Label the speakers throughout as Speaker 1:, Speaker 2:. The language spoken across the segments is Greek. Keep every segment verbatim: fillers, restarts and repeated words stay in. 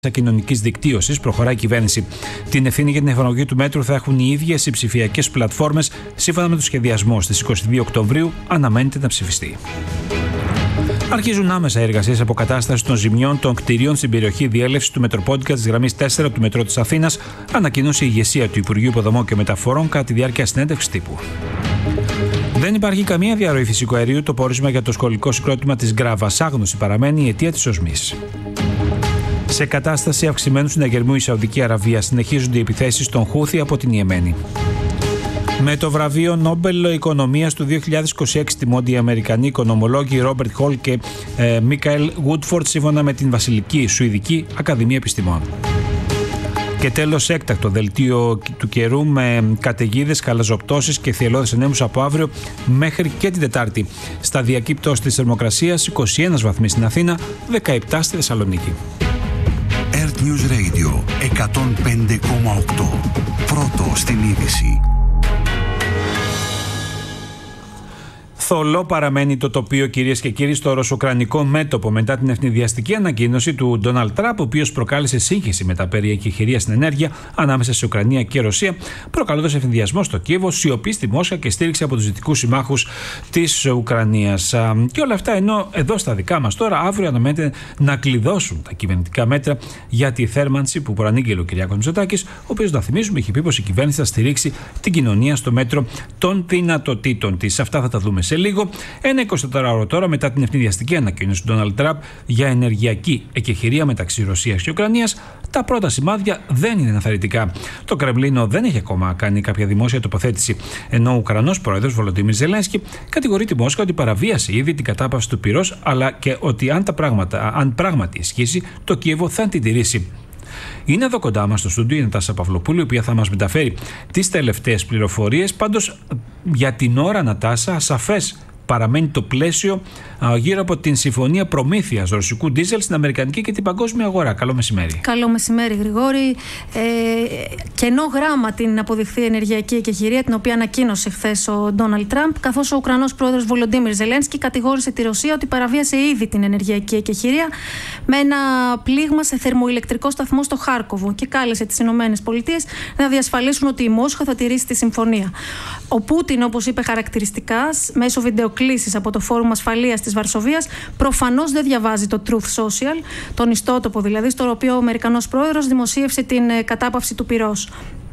Speaker 1: κοινωνικής δικτύωσης, προχωράει η κυβέρνηση. Την ευθύνη για την εφαρμογή του μέτρου θα έχουν οι ίδιες οι ψηφιακές πλατφόρμες. Σύμφωνα με το σχεδιασμό, στις είκοσι δύο Οκτωβρίου αναμένεται να ψηφιστεί. Αρχίζουν άμεσα εργασίες αποκατάστασης των ζημιών των κτηρίων στην περιοχή διέλευσης του Μετροπόντικα της γραμμής τέσσερα του Μετρό της Αθήνας, ανακοίνωσε η ηγεσία του Υπουργείου Υποδομών και Μεταφορών κατά τη διάρκεια συνέντευξης τύπου. Δεν υπάρχει καμία διαρροή φυσικού αερίου. Το πόρισμα για το σχολικό συγκρότημα της Γκράβας άγνωστη παραμένει η αιτία της οσμής. Σε κατάσταση αυξημένου συναγερμού η Σαουδική Αραβία, συνεχίζονται οι επιθέσεις των Χούθι από την Ιεμένη. Με το βραβείο Νόμπελ Οικονομίας του δύο χιλιάδες είκοσι έξι τιμώνται οι Αμερικανοί οικονομολόγοι Ρόμπερτ Χολ και ε, Μίκαελ Γουτφόρτ, σύμφωνα με την Βασιλική Σουηδική Ακαδημία Επιστημών. Και τέλος, έκτακτο δελτίο του καιρού με καταιγίδες, καλαζοπτώσεις και θυελλώδες ανέμους από αύριο μέχρι και την Τετάρτη. Σταδιακή πτώση της θερμοκρασίας, είκοσι ένα βαθμοί στην Αθήνα, δεκαεπτά στη Θεσσαλονίκη.
Speaker 2: Earth News Radio εκατόν πέντε κόμμα οκτώ. Πρώτο στην είδηση.
Speaker 1: Θολό παραμένει το τοπίο, κυρίες και κύριοι, στο ρωσο-ουκρανικό μέτωπο μετά την ευνηδιαστική ανακοίνωση του Ντόναλντ Τραμπ, ο οποίος προκάλεσε σύγχυση με τα περί εκεχηρία στην ενέργεια ανάμεσα σε Ουκρανία και Ρωσία, προκαλώντας ευνηδιασμό στο Κίεβο, σιωπή στη Μόσχα και στήριξη από τους δυτικούς συμμάχους της Ουκρανίας. Και όλα αυτά ενώ εδώ στα δικά μας τώρα, αύριο αναμένεται να κλειδώσουν τα κυβερνητικά μέτρα για τη θέρμανση που προανήγγειλε ο Κυριάκος Μητσοτάκης, ο οποίος, να θυμίζουμε, έχει πει πως η κυβέρνηση θα στηρίξει την κοινωνία στο μέτρο των δυνατοτήτων της. Αυτά θα τα δούμε σε λίγο. Ένα εικοσιτετράωρο τώρα μετά την ευνηδιαστική ανακοίνωση του Ντόναλντ Τραμπ για ενεργειακή εκεχηρία μεταξύ Ρωσίας και Ουκρανίας, τα πρώτα σημάδια δεν είναι ενθαρρυντικά. Το Κρεμλίνο δεν έχει ακόμα κάνει κάποια δημόσια τοποθέτηση, ενώ ο Ουκρανός πρόεδρος Βολοντίμιρ Ζελένσκι κατηγορεί τη Μόσχα ότι παραβίασε ήδη την κατάπαυση του πυρός, αλλά και ότι αν, τα πράγματα, αν πράγματι ισχύσει, το Κίεβο θα την τηρήσει. Είναι εδώ κοντά μας στο στούντιο η Νατάσα Παυλοπούλου, η οποία θα μας μεταφέρει τις τελευταίες πληροφορίες. Πάντως, για την ώρα, Νατάσα, ασαφές παραμένει το πλαίσιο α, γύρω από την συμφωνία προμήθειας ρωσικού ντίζελ στην αμερικανική και την παγκόσμια αγορά. Καλό μεσημέρι.
Speaker 3: Καλό μεσημέρι, Γρηγόρη. Ε, κενό γράμμα την αποδειχθεί ενεργειακή εκεχηρία, την οποία ανακοίνωσε χθες ο Ντόναλντ Τραμπ, καθώς ο Ουκρανός πρόεδρος Βολοντίμιρ Ζελένσκι κατηγόρησε τη Ρωσία ότι παραβίασε ήδη την ενεργειακή εκεχηρία με ένα πλήγμα σε θερμοηλεκτρικό σταθμό στο Χάρκοβο και κάλεσε τις ΗΠΑ να διασφαλίσουν ότι η Μόσχα θα τηρήσει τη συμφωνία. Ο Πούτιν, όπως είπε χαρακτηριστικά, μέσω βιντεοκλήσης από το Φόρουμ Ασφαλείας της Βαρσοβίας, προφανώς δεν διαβάζει το Truth Social, τον ιστότοπο δηλαδή, στο οποίο ο Αμερικανός πρόεδρος δημοσίευσε την κατάπαυση του πυρός.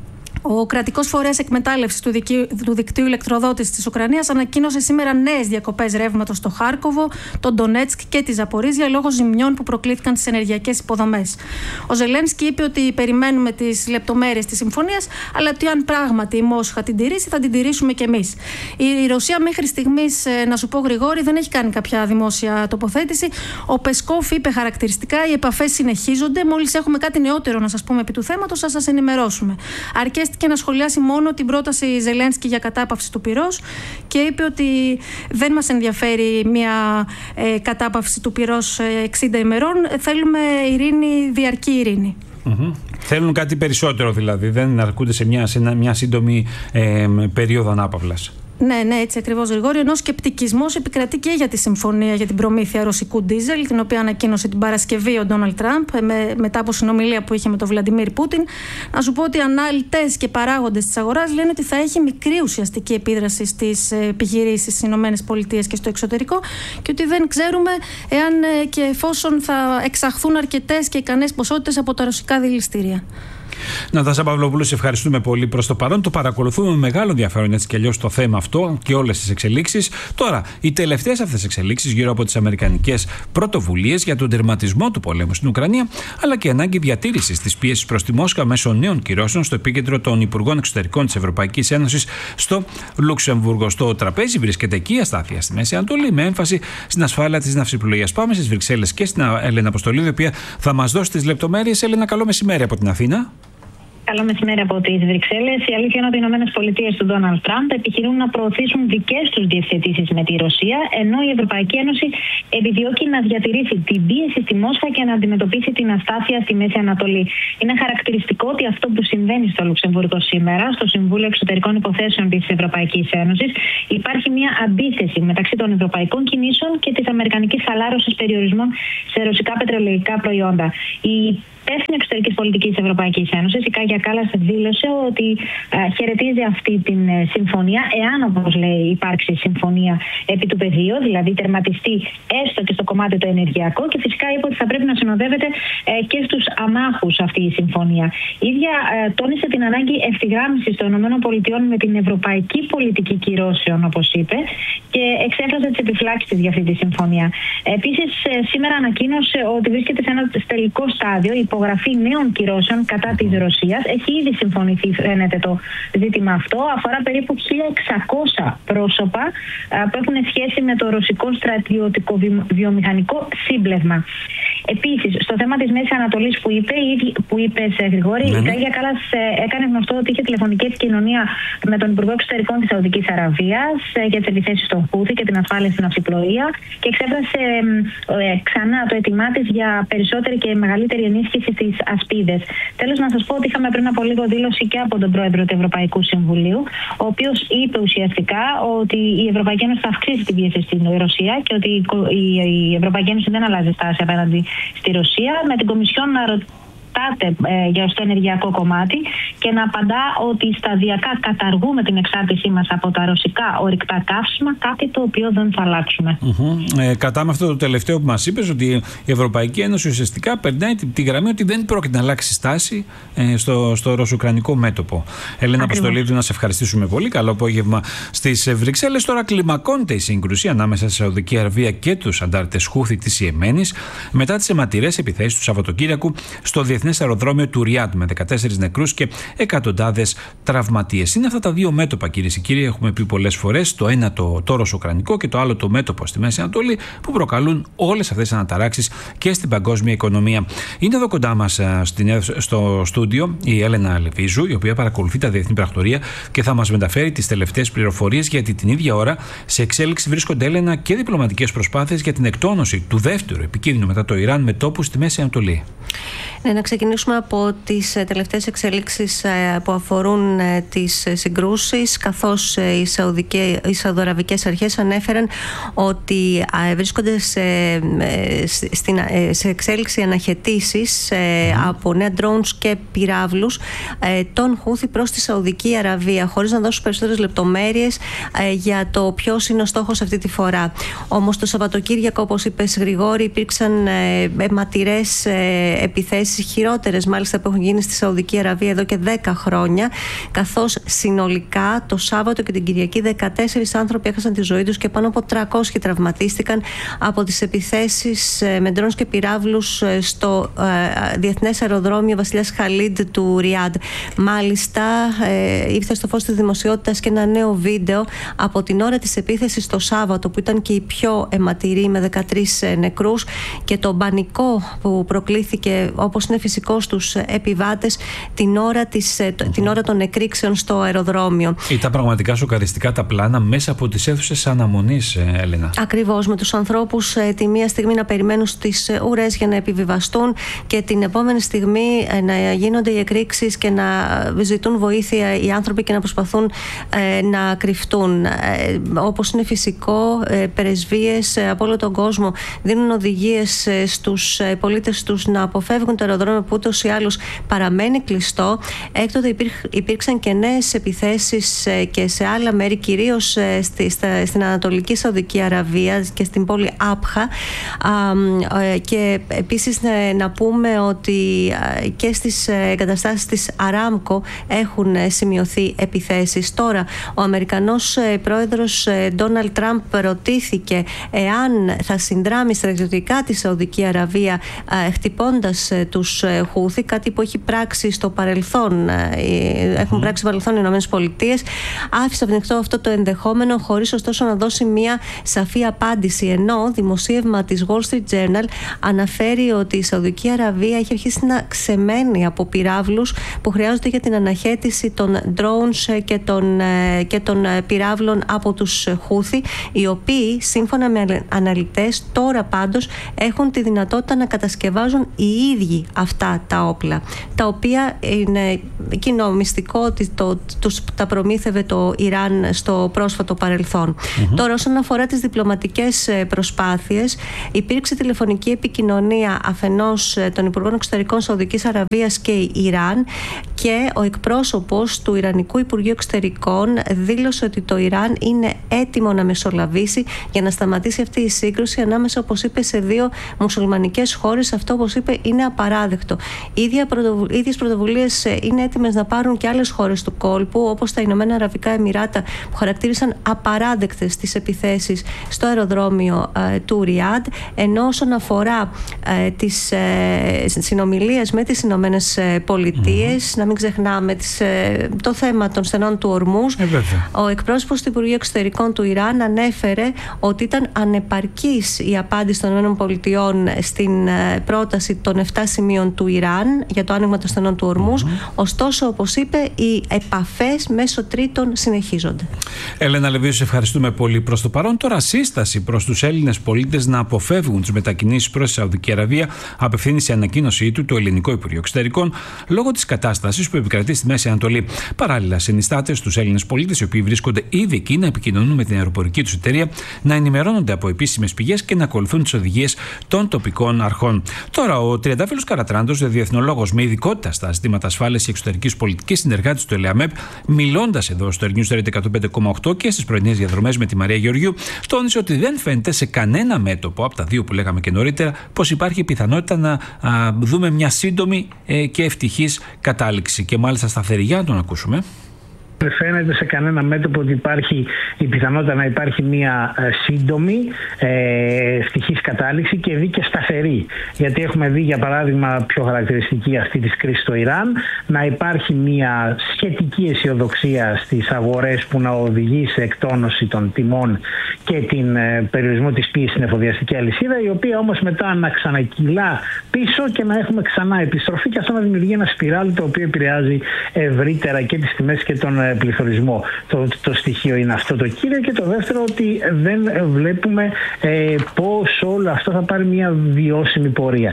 Speaker 3: Ο κρατικός φορέας εκμετάλλευσης του, του δικτύου ηλεκτροδότησης της Ουκρανίας ανακοίνωσε σήμερα νέες διακοπές ρεύματος στο Χάρκοβο, τον Ντονέτσκ και τη Ζαπορίζια λόγω ζημιών που προκλήθηκαν στις ενεργειακές υποδομές. Ο Ζελένσκι είπε ότι περιμένουμε τις λεπτομέρειες της συμφωνίας, αλλά ότι αν πράγματι η Μόσχα την τηρήσει, θα την τηρήσουμε κι εμείς. Η Ρωσία μέχρι στιγμής, να σου πω, Γρηγόρη, δεν έχει κάνει κάποια δημόσια τοποθέτηση. Ο Πεσκόφ είπε χαρακτηριστικά: οι επαφές συνεχίζονται. Μόλις έχουμε κάτι νεότερο να σας πούμε επί του θέματος, θα σας ενημερώσουμε. Αρκέστηκε να σχολιάσει μόνο την πρόταση Ζελένσκι για κατάπαυση του πυρός και είπε ότι δεν μας ενδιαφέρει μια ε, κατάπαυση του πυρός εξήντα ημερών. Θέλουμε ειρήνη, διαρκή ειρήνη.
Speaker 1: Mm-hmm. Θέλουν κάτι περισσότερο δηλαδή, δεν αρκούνται σε μια, σε μια σύντομη ε, περίοδο ανάπαυλας.
Speaker 3: Ναι, ναι, έτσι ακριβώς, Γρηγόρη. Ενώ σκεπτικισμός επικρατεί και για τη συμφωνία για την προμήθεια ρωσικού ντίζελ, την οποία ανακοίνωσε την Παρασκευή ο Ντόναλντ Τραμπ με, μετά από συνομιλία που είχε με τον Βλαντιμίρ Πούτιν. Να σου πω ότι αναλυτές και παράγοντες της αγοράς λένε ότι θα έχει μικρή ουσιαστική επίδραση στις επιχειρήσεις στις ΗΠΑ και στο εξωτερικό και ότι δεν ξέρουμε εάν και εφόσον θα εξαχθούν αρκετές και ικανές ποσότητες από τα ρωσικά δηληστήρια.
Speaker 1: Νατάσα Παυλοπούλου, σε ευχαριστούμε πολύ προς το παρόν. Το παρακολουθούμε με μεγάλο ενδιαφέρον έτσι κι αλλιώς το θέμα αυτό και όλες τις εξελίξεις. Τώρα, οι τελευταίες αυτές εξελίξεις γύρω από τις αμερικανικές πρωτοβουλίες για τον τερματισμό του πολέμου στην Ουκρανία, αλλά και ανάγκη διατήρησης της πίεσης προς τη Μόσχα μέσω νέων κυρώσεων στο επίκεντρο των Υπουργών Εξωτερικών της Ευρωπαϊκής Ένωσης στο Λουξεμβούργο. Στο τραπέζι βρίσκεται εκεί η αστάθεια στη Μέση Ανατολή, με έμφαση στην ασφάλεια της ναυσιπλοείας. Πάμε στις Βρυξέλλες και στην Έλενα Αποστολίδη, η οποία θα μας δώσει τις λεπτομέρειες. Έλενα, καλό μεσημέρι από την Αθήνα.
Speaker 4: Καλό μεσημέρι από τις Βρυξέλλες. Η αλήθεια είναι ότι οι Ηνωμένες Πολιτείες του Ντόναλντ Τραμπ επιχειρούν να προωθήσουν δικές τους διευθετήσεις με τη Ρωσία, ενώ η Ευρωπαϊκή Ένωση επιδιώκει να διατηρήσει την πίεση στη Μόσχα και να αντιμετωπίσει την αστάθεια στη Μέση Ανατολή. Είναι χαρακτηριστικό ότι αυτό που συμβαίνει στο Λουξεμβούργο σήμερα, στο Συμβούλιο Εξωτερικών Υποθέσεων της Ευρωπαϊκής Ένωσης, υπάρχει μια αντίθεση μεταξύ των ευρωπαϊκών κινήσεων και της αμερικανικής χαλάρωσης περιορισμών σε ρωσικά πετρελαϊκά προϊόντα. Η υπεύθυνη εξωτερικής πολιτικής της Ευρωπαϊκής Ένωσης, η Κάγια Κάλλας, δήλωσε ότι α, χαιρετίζει αυτή την ε, συμφωνία, εάν, όπως λέει, υπάρξει συμφωνία επί του πεδίου, δηλαδή τερματιστεί έστω και στο κομμάτι το ενεργειακό, και φυσικά είπε ότι θα πρέπει να συνοδεύεται ε, και στους αμάχους αυτή η συμφωνία. Η ίδια ε, τόνισε την ανάγκη ευθυγράμμισης των ΗΠΑ με την ευρωπαϊκή πολιτική κυρώσεων, όπως είπε, και εξέφρασε τις επιφυλάξεις για αυτή τη συμφωνία. Επίσης, ε, σήμερα ανακοίνωσε ότι βρίσκεται σε ένα τελικό στάδιο η υπογραφή νέων κυρώσεων κατά της Ρωσίας. Έχει ήδη συμφωνηθεί, φαίνεται, το ζήτημα αυτό. Αφορά περίπου χίλια εξακόσια πρόσωπα α, που έχουν σχέση με το ρωσικό στρατιωτικό βιομηχανικό σύμπλεγμα. Επίσης, στο θέμα της Μέσης Ανατολής που είπε, που είπες, Γρηγόρη, ναι, ναι. η Κάγια Κάλλας έκανε γνωστό ότι είχε τηλεφωνική επικοινωνία με τον Υπουργό Εξωτερικών της Σαουδικής Αραβίας για τις επιθέσεις των Χούθη και την ασφάλεια στην ναυσιπλοεία, και εξέφρασε ε, ξανά το αίτημά της για περισσότερη και μεγαλύτερη ενίσχυση στις ασπίδες. Τέλος, να σας πω ότι είχαμε πριν από λίγο δήλωση και από τον Πρόεδρο του Ευρωπαϊκού Συμβουλίου, ο οποίος είπε ουσιαστικά ότι η Ευρωπαϊκή Ένωση θα αυξήσει την πίεση στην Ρωσία και ότι η Ευρωπαϊκή Ένωση δεν αλλάζει στάση απέναντι στη Ρωσία, με την Κομισιόν να ρωτάτε ε, για στο ενεργειακό κομμάτι και να απαντά ότι σταδιακά καταργούμε την εξάρτησή μας από τα ρωσικά ορυκτά καύσιμα, κάτι το οποίο δεν θα αλλάξουμε. Mm-hmm.
Speaker 1: Ε, κατά με αυτό το τελευταίο που μας είπες, ότι η Ευρωπαϊκή Ένωση ουσιαστικά περνάει τη, τη γραμμή ότι δεν πρόκειται να αλλάξει στάση ε, στο, στο ρωσουκρανικό μέτωπο. Έλενα Αποστολίδου, να σε ευχαριστήσουμε πολύ. Καλό απόγευμα στις Βρυξέλλες. Τώρα κλιμακώνεται η σύγκρουση ανάμεσα στη Σαουδική Αραβία και τους αντάρτες Χούθη της Ιεμένης μετά τις αιματηρές επιθέσεις του Σαββατοκύριακου στο διεθνές αεροδρόμιο του Ριάντ με δεκατέσσερις νεκρούς και εκατοντάδες τραυματίες. Είναι αυτά τα δύο μέτωπα, κυρίες και κύριοι, έχουμε πει πολλές φορές. Το ένα το, το ρωσοκρανικό και το άλλο το μέτωπο στη Μέση Ανατολή, που προκαλούν όλες αυτές τις αναταράξεις και στην παγκόσμια οικονομία. Είναι εδώ κοντά μας στο στούντιο η Έλενα Λεβίζου, η οποία παρακολουθεί τα διεθνή πρακτορία και θα μας μεταφέρει τις τελευταίες πληροφορίες, γιατί την ίδια ώρα σε εξέλιξη βρίσκονται, Έλενα, και διπλωματικές προσπάθειες για την εκτόνωση του δεύτερου επικίνδυνου μετά το Ιράν μετώπου στη Μέση Ανατολή.
Speaker 5: Ναι, να ξεκινήσουμε από τις τελευταίες εξελίξεις που αφορούν τις συγκρούσεις, καθώς οι, οι Σαουδοαραβικές αρχές ανέφεραν ότι βρίσκονται σε, σε εξέλιξη αναχαιτήσεις mm. από νέα drones και πυράβλους των Χούθη προς τη Σαουδική Αραβία, χωρίς να δώσουν περισσότερες λεπτομέρειες για το ποιος είναι ο στόχος αυτή τη φορά. Όμως το Σαββατοκύριακο, όπως είπες, Γρηγόρη, υπήρξαν αιματηρές επιθέσεις, χειρότερες μάλιστα που έχουν γίνει στη Σαουδική Αραβία εδώ και δέκα χρόνια, καθώς συνολικά το Σάββατο και την Κυριακή δεκατέσσερις άνθρωποι έχασαν τη ζωή τους και πάνω από τριακόσιοι τραυματίστηκαν από τις επιθέσεις με ντρόνς και πυράβλους στο ε, διεθνές αεροδρόμιο Βασιλιάς Χαλίντ του Ριάντ. Μάλιστα ε, ήρθε στο φως της δημοσιότητας και ένα νέο βίντεο από την ώρα της επίθεσης το Σάββατο, που ήταν και η πιο αιματηρή, με δεκατρείς νεκρούς, και το πανικό που προκλήθηκε, όπως είναι φυσικό στους επιβάτες, την ώρα, της, mm-hmm. την ώρα των εκρήξεων στο αεροδρόμιο. Ήταν πραγματικά σοκαριστικά τα πλάνα μέσα από τις αίθουσες αναμονής, Έλενα. Ακριβώς, με τους ανθρώπους τη μία στιγμή να περιμένουν στις ουρές για να επιβιβαστούν και την επόμενη στιγμή να γίνονται οι εκρήξεις και να ζητούν βοήθεια οι άνθρωποι και να προσπαθούν ε, να κρυφτούν. Ε, όπως είναι φυσικό, ε, πρεσβείες από όλο τον κόσμο δίνουν οδηγίες στους πολίτες τους να αποφεύγουν το αεροδρόμιο, που ούτως ή άλλως παραμένει κλειστό. Έκτοτε υπήρξαν και νέες επιθέσεις και σε άλλα μέρη, κυρίως στη, στα, στην Ανατολική Σαουδική Αραβία και στην πόλη Άπχα. Και επίσης να πούμε ότι και στις εγκαταστάσεις της Αράμκο έχουν σημειωθεί επιθέσεις. Τώρα, ο Αμερικανός πρόεδρος Ντόναλντ Τραμπ ρωτήθηκε εάν θα συνδράμει στρατιωτικά τη Σαουδική Αραβία, χτυπώντας τους τους Χούθη, κάτι που έχει πράξει στο παρελθόν, έχουν πράξει στο παρελθόν οι Ηνωμένες Πολιτείες. Άφησε ανοιχτό αυτό το ενδεχόμενο, χωρίς ωστόσο να δώσει μια σαφή απάντηση. Ενώ δημοσίευμα της Wall Street Journal αναφέρει ότι η Σαουδική Αραβία έχει αρχίσει να ξεμένει από πυράβλους που χρειάζονται για την αναχέτηση των drones και των, και των πυράβλων από τους Χούθη, οι οποίοι σύμφωνα με αναλυτές τώρα πάντως έχουν τη δυνατότητα να κατασκευάζουν οι ίδιοι αυτά τα όπλα, τα οποία είναι κοινό μυστικό ότι το, τους τα προμήθευε το Ιράν στο πρόσφατο παρελθόν. Mm-hmm. Τώρα, όσον αφορά τις διπλωματικές προσπάθειες, υπήρξε τηλεφωνική επικοινωνία αφενός των Υπουργών Εξωτερικών Σαουδικής Αραβίας και Ιράν, και ο εκπρόσωπος του Ιρανικού Υπουργείου Εξωτερικών δήλωσε ότι το Ιράν είναι έτοιμο να μεσολαβήσει για να σταματήσει αυτή η σύγκρουση ανάμεσα, όπως είπε, σε δύο μουσουλμανικές χώρες. Αυτό, όπως είπε, είναι απαράδεκτο. Οι ίδιες πρωτοβουλίες είναι έτοιμες να πάρουν και άλλες χώρες του κόλπου, όπως τα Ηνωμένα Αραβικά Εμιράτα, που χαρακτήρισαν απαράδεκτες τις επιθέσεις στο αεροδρόμιο ε, του Ριάντ. Ενώ όσον αφορά ε, τις ε, συνομιλίες με τις Ηνωμένες Πολιτείες, mm-hmm. να μην ξεχνάμε τις, ε, το θέμα των στενών του Ορμούζ, ε, ο εκπρόσωπος του Υπουργείου Εξωτερικών του Ιράν ανέφερε ότι ήταν ανεπαρκής η απάντηση των ΗΠΑ στην ε, πρόταση των επτά σημείων του Ιράν για το άνοιγμα των στενών του Ορμούζ. Mm-hmm. Ωστόσο, όπως είπε, οι επαφές μέσω τρίτων συνεχίζονται.
Speaker 1: Έλενα Λεβίου, σε ευχαριστούμε πολύ. Προς το παρόν, τώρα σύσταση προς τους Έλληνες πολίτες να αποφεύγουν τις μετακινήσεις προς τη Σαουδική Αραβία απευθύνει η ανακοίνωσή του το Ελληνικό Υπουργείο Εξωτερικών λόγω της κατάστασης που επικρατεί στη Μέση Ανατολή. Παράλληλα, συνιστάται στους Έλληνες πολίτες οι οποίοι βρίσκονται ήδη εκεί να επικοινωνούν με την αεροπορική τους εταιρεία, να ενημερώνονται από επίσημες πηγές και να ακολουθούν τις οδηγίες των τοπικών αρχών. Τώρα, ο Τριαντάφυλλος Καρατράντος, διεθνολόγος με ειδικότητα στα ζητήματα ασφάλειας και εξωτερικής πολιτικής, συνεργάτης του ΕΛΕΑΜΕΠ, μιλώντας εδώ στο News εκατόν πέντε κόμμα οκτώ και στις πρωινές διαδρομές με τη Μαρία Γεωργιού, τόνισε ότι δεν φαίνεται σε κανένα μέτωπο από τα δύο που λέγαμε και νωρίτερα πως υπάρχει πιθανότητα να α, δούμε μια σύντομη ε, και ευτυχής κατάληξη. Και μάλιστα σταθερή. Για να τον ακούσουμε.
Speaker 6: Δεν φαίνεται σε κανένα μέτωπο ότι υπάρχει η πιθανότητα να υπάρχει μια ε, σύντομη, ε, ευτυχής κατάληξη και δει και σταθερή. Γιατί έχουμε δει, για παράδειγμα, πιο χαρακτηριστική αυτή της κρίσης στο Ιράν, να υπάρχει μια σχετική αισιοδοξία στις αγορές που να οδηγεί σε εκτόνωση των τιμών και την ε, περιορισμό της πίεσης στην εφοδιαστική αλυσίδα, η οποία όμως μετά να ξανακυλά πίσω και να έχουμε ξανά επιστροφή, και αυτό να δημιουργεί ένα σπιράλι το οποίο επηρεάζει ευρύτερα και τις τιμές και τον πληθωρισμό. Το, το στοιχείο είναι αυτό το κύριο, και το δεύτερο ότι δεν βλέπουμε ε, πώς όλο αυτό θα πάρει μια βιώσιμη πορεία.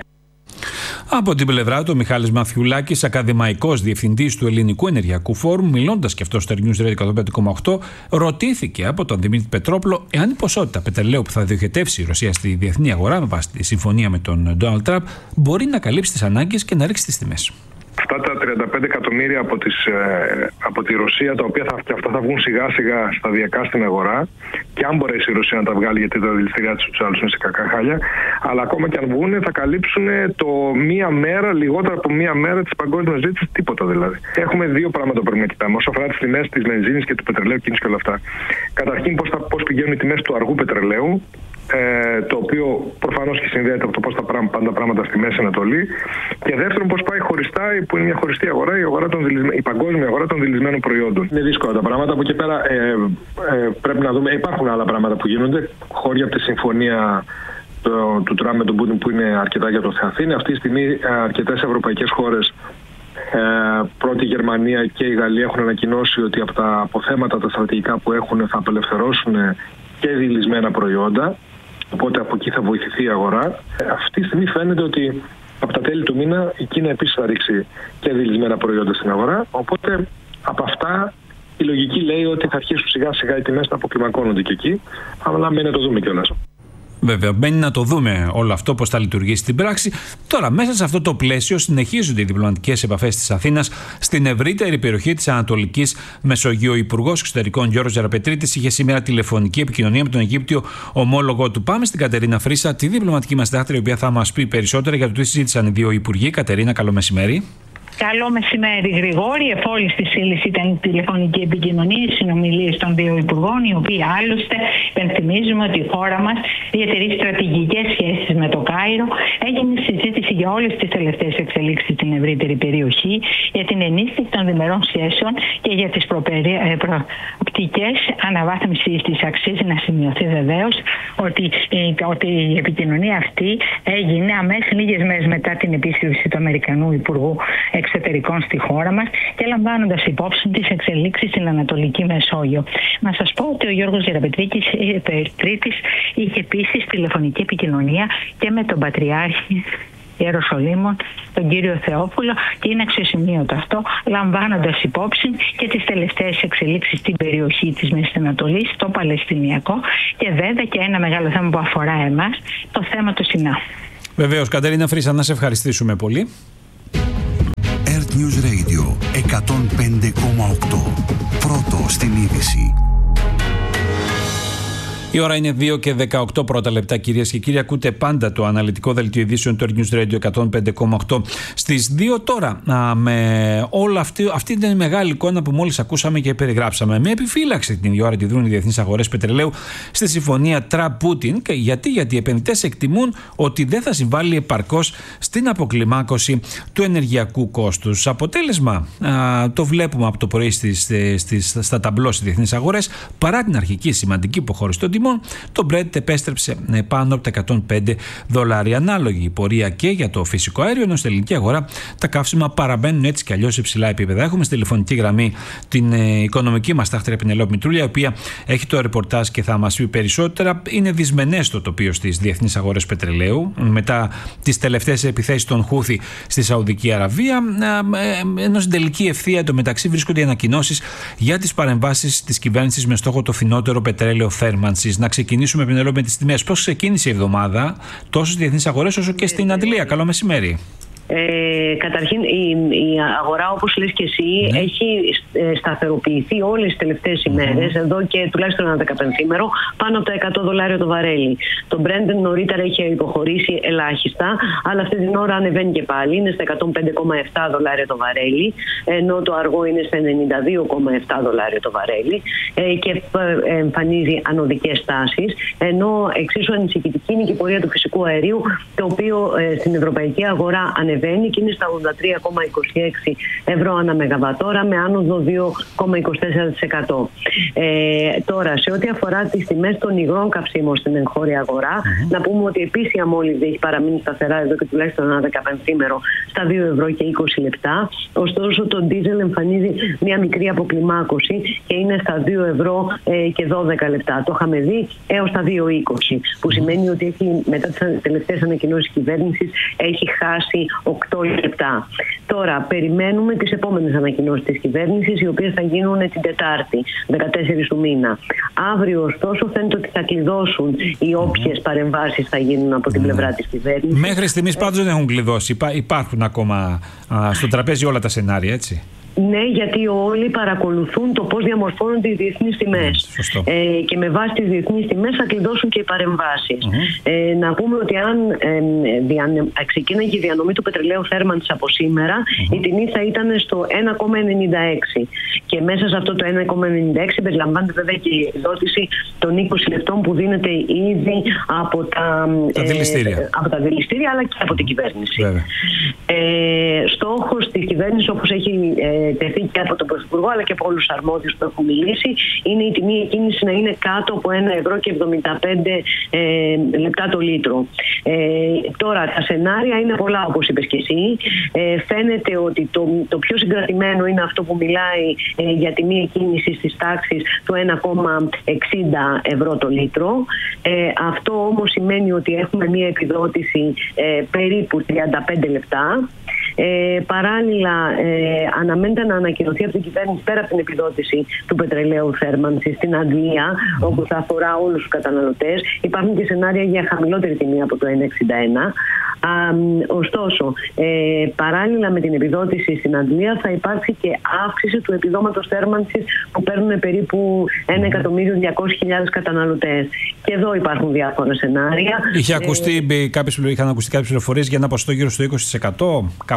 Speaker 1: Από την πλευρά του, ο Μιχάλης Μαθιουλάκης, ακαδημαϊκός διευθυντής του Ελληνικού Ενεργειακού Φόρουμ, μιλώντας και αυτό στο News εκατόν πέντε κόμμα οκτώ, ρωτήθηκε από τον Δημήτρη Πετρόπουλο εάν η ποσότητα πετρελαίου που θα διοχετεύσει η Ρωσία στη διεθνή αγορά με βάση τη συμφωνία με τον Ντόναλντ Τραμπ μπορεί να καλύψει τις ανάγκες και να ρίξει τις τιμές.
Speaker 7: Αυτά τα τριάντα πέντε εκατομμύρια από, τις, ε, από τη Ρωσία, τα οποία θα, και αυτά θα βγουν σιγά σιγά σταδιακά στην αγορά, και αν μπορέσει η Ρωσία να τα βγάλει, γιατί τα δηληστήριά της τους άλλους είναι σε κακά χάλια, αλλά ακόμα και αν βγουν θα καλύψουν το μία μέρα, λιγότερο από μία μέρα της παγκόσμιας ζήτησης, τίποτα δηλαδή. Έχουμε δύο πράγματα που πρέπει να κοιτάμε όσον αφορά τις τιμές της βενζίνης και του πετρελαίου, κίνηση και όλα αυτά. Καταρχήν, πώς, θα, πώς πηγαίνουν οι τιμές του αργού πετρελαίου, Ε, το οποίο προφανώς και συνδέεται από το πώς θα πάνε τα πράγματα στη Μέση Ανατολή, και δεύτερον πώς πάει χωριστά, που είναι μια χωριστή αγορά, η, αγορά των η παγκόσμια αγορά των δηλισμένων προϊόντων. Είναι δύσκολα τα πράγματα. Από εκεί πέρα ε, ε, πρέπει να δούμε, υπάρχουν άλλα πράγματα που γίνονται, χώρια από τη συμφωνία το, του Τραμπ με τον Πούτιν που είναι αρκετά για το Θεαθήνη. Αυτή τη στιγμή ε, αρκετές ευρωπαϊκές χώρες, Ε, πρώτη η Γερμανία και η Γαλλία, έχουν ανακοινώσει ότι από τα αποθέματα τα στρατηγικά που έχουν θα απελευθερώσουν και δηλισμένα προϊόντα. Οπότε από εκεί θα βοηθηθεί η αγορά. Αυτή τη στιγμή φαίνεται ότι από τα τέλη του μήνα η Κίνα επίσης θα ρίξει και δηλισμένα προϊόντα στην αγορά. Οπότε από αυτά η λογική λέει ότι θα αρχίσουν σιγά σιγά οι τιμές να αποκλιμακώνονται και εκεί. Αλλά μένει να το δούμε κιόλας.
Speaker 1: Βέβαια, μπαίνει να το δούμε όλο αυτό πώς θα λειτουργήσει στην πράξη. Τώρα, μέσα σε αυτό το πλαίσιο, συνεχίζονται οι διπλωματικές επαφές της Αθήνας στην ευρύτερη περιοχή της Ανατολικής Μεσογείου. Ο Υπουργός Εξωτερικών Γιώργος Γεραπετρίτης είχε σήμερα τηλεφωνική επικοινωνία με τον Αιγύπτιο ομόλογο του. Πάμε στην Κατερίνα Φρύσα, τη διπλωματική μας συντάκτρια, η οποία θα μας πει περισσότερα για το τι συζήτησαν οι δύο υπουργοί. Κατερίνα, καλό μεσημέρι.
Speaker 8: Καλό μεσημέρι, Γρηγόρη. Εφόλης της ύλης ήταν η τηλεφωνική επικοινωνία, οι συνομιλίες των δύο υπουργών, οι οποίοι άλλωστε υπενθυμίζουμε ότι η χώρα μας διατηρεί στρατηγικές σχέσεις με το Κάιρο. Έγινε συζήτηση για όλες τις τελευταίες εξελίξεις στην ευρύτερη περιοχή, για την ενίσχυση των διμερών σχέσεων και για τις προοπτικές αναβάθμισης της. Αξίζει να σημειωθεί βεβαίως ότι, ότι η επικοινωνία αυτή έγινε αμέσως λίγες μέρες μετά την επίσκεψη του Αμερικανού Υπουργού Εξωτερικών στη χώρα μας και λαμβάνοντας υπόψη τις εξελίξεις στην Ανατολική Μεσόγειο. Να σας πω ότι ο Γιώργος Γεραπετρίτης Τρίτης είχε επίσης τηλεφωνική επικοινωνία και με τον Πατριάρχη Ιεροσολύμων, τον κύριο Θεόφουλο, και είναι αξιοσημείωτο αυτό, λαμβάνοντας υπόψη και τις τελευταίες εξελίξεις στην περιοχή της Μέσης Ανατολής, στο Παλαιστινιακό, και βέβαια και ένα μεγάλο θέμα που αφορά εμάς, το θέμα του Σινά.
Speaker 1: Βεβαίως, Κατερίνα Φρύσα, να σε ευχαριστήσουμε πολύ.
Speaker 2: Earth News Radio εκατόν πέντε κόμμα οκτώ. Πρώτο στην είδηση.
Speaker 1: Η ώρα είναι δύο και δεκαοκτώ πρώτα λεπτά, κυρίες και κύριοι. Ακούτε πάντα το αναλυτικό δελτίο ειδήσεων του Earth News Radio εκατόν πέντε κόμμα οκτώ. Στις δύο τώρα, α, με όλη αυτή, αυτή την μεγάλη εικόνα που μόλις ακούσαμε και περιγράψαμε. Με επιφύλαξη την ίδια ώρα τη δρούν οι διεθνείς αγορές πετρελαίου στη συμφωνία Τραμπ-Πούτιν. Γιατί? Γιατί οι επενδυτές εκτιμούν ότι δεν θα συμβάλλει επαρκώς στην αποκλιμάκωση του ενεργειακού κόστους. Αποτέλεσμα, α, το βλέπουμε από το πρωί στις, στις, στα ταμπλό στις διεθνείς αγορές. Παρά την αρχική σημαντική υποχώρηση των τιμών, το Brent επέστρεψε πάνω από τα εκατόν πέντε δολάρια. Ανάλογη η πορεία και για το φυσικό αέριο, ενώ στην ελληνική αγορά τα καύσιμα παραμένουν έτσι κι αλλιώς σε ψηλά επίπεδα. Έχουμε στη τηλεφωνική γραμμή την ε, οικονομική μας τάχτρια Πινελόπη Μητρούλια, η οποία έχει το ρεπορτάζ και θα μας πει περισσότερα. Είναι δυσμενές το τοπίο στις διεθνείς αγορές πετρελαίου μετά τις τελευταίες επιθέσεις των Χούθι στη Σαουδική Αραβία. Ε, ενώ στην τελική ευθεία εντωμεταξύ βρίσκονται οι ανακοινώσεις για τις παρεμβάσεις της κυβέρνησης με στόχο το φθηνότερο πετρέλαιο θέρμανσης. Να ξεκινήσουμε, Πινελόπη, με τις τιμές. Πώς ξεκίνησε η εβδομάδα τόσο στις διεθνείς αγορές όσο και στην Αντλία? Καλό μεσημέρι.
Speaker 9: Ε, καταρχήν η, η αγορά, όπως λες και εσύ, ναι. έχει σταθεροποιηθεί όλες τις τελευταίες ημέρες, mm-hmm. εδώ και τουλάχιστον ένα δεκαπενθήμερο, πάνω από τα εκατό δολάρια το βαρέλι. Το Brent νωρίτερα είχε υποχωρήσει ελάχιστα, αλλά αυτή την ώρα ανεβαίνει και πάλι, είναι στα εκατόν πέντε κόμμα επτά δολάρια το βαρέλι, ενώ το αργό είναι στα ενενήντα δύο κόμμα επτά δολάρια το βαρέλι ε, και εμφανίζει ανωδικές τάσεις, ενώ εξίσου ανησυχητική είναι και η πορεία του φυσικού αερίου, το οποίο ε, στην ευρωπαϊκή αγορά ανεβαίνει και είναι στα ογδόντα τρία κόμμα είκοσι έξι ευρώ ανά μεγαβατόρα, με άνοδο δύο κόμμα είκοσι τέσσερα τοις εκατό. Ε, τώρα, σε ό,τι αφορά τις τιμές των υγρών καυσίμων στην εγχώρια αγορά, mm-hmm. να πούμε ότι επίσης η αμόλυβδη έχει παραμείνει σταθερά εδώ και τουλάχιστον ένα δεκαπενθήμερο στα δύο ευρώ και είκοσι λεπτά. Ωστόσο, το ντίζελ εμφανίζει μια μικρή αποκλιμάκωση και είναι στα δύο ευρώ και δώδεκα λεπτά. Το είχαμε δει έως τα δύο είκοσι, που σημαίνει ότι έχει, μετά τις τελευταίες ανακοινώσεις κυβέρνησης, έχει χάσει οκτώ λεπτά. Τώρα, περιμένουμε τις επόμενες ανακοινώσεις της κυβέρνησης, οι οποίες θα γίνουν την Τετάρτη, δεκατέσσερις του μήνα. Αύριο, ωστόσο, φαίνεται ότι θα κλειδώσουν οι όποιες παρεμβάσεις θα γίνουν από την πλευρά της κυβέρνησης.
Speaker 1: Μέχρι στιγμής πάντως δεν έχουν κλειδώσει. Υπά, υπάρχουν ακόμα α, στο τραπέζι όλα τα σενάρια, έτσι.
Speaker 9: Ναι, γιατί όλοι παρακολουθούν το πώς διαμορφώνονται οι διεθνείς τιμές.
Speaker 1: Mm,
Speaker 9: ε, και με βάση τις διεθνείς τιμές θα κλειδώσουν και οι παρεμβάσεις. Mm-hmm. Ε, να πούμε ότι αν ε, διανε, ξεκίναγε η διανομή του πετρελαίου θέρμανσης από σήμερα, mm-hmm. η τιμή θα ήταν στο ένα κόμμα ενενήντα έξι. Και μέσα σε αυτό το ένα κόμμα ενενήντα έξι περιλαμβάνεται βέβαια και η επιδότηση των είκοσι λεπτών που δίνεται ήδη από τα,
Speaker 1: τα, ε, δηληστήρια.
Speaker 9: από τα δηληστήρια, αλλά και από την κυβέρνηση. Ε, στόχος της κυβέρνησης, όπως έχει ε, τεθεί και από τον Πρωθυπουργό αλλά και από όλους τους αρμόδιους που έχουν μιλήσει, είναι η τιμή εκκίνηση να είναι κάτω από ένα ευρώ και εβδομήντα πέντε ε, λεπτά το λίτρο. Ε, τώρα, τα σενάρια είναι πολλά, όπως είπες και εσύ. Ε, φαίνεται ότι το, το πιο συγκρατημένο είναι αυτό που μιλάει ε, για τιμή εκκίνηση στις τάξεις του ένα κόμμα εξήντα ευρώ το λίτρο. Ε, αυτό όμως σημαίνει ότι έχουμε μία επιδότηση ε, περίπου τριάντα πέντε λεπτά. Ε, παράλληλα, ε, αναμένεται να ανακοινωθεί από την κυβέρνηση, πέρα από την επιδότηση του πετρελαίου θέρμανσης, στην Αντλία, mm. όπου θα αφορά όλους τους καταναλωτές. Υπάρχουν και σενάρια για χαμηλότερη τιμή από το ένα εξήντα ένα. Α, ωστόσο, ε, παράλληλα με την επιδότηση στην Αντλία θα υπάρξει και αύξηση του επιδόματος θέρμανσης που παίρνουν περίπου ένα εκατομμύριο διακόσιες χιλιάδες καταναλωτές. Και εδώ υπάρχουν διάφορα σενάρια.
Speaker 1: Είχε ακουστεί, ε, κάποιες, είχαν ακουστεί κάποιες πληροφορίες για ένα ποσοστό γύρω στο είκοσι τοις εκατό, κάπου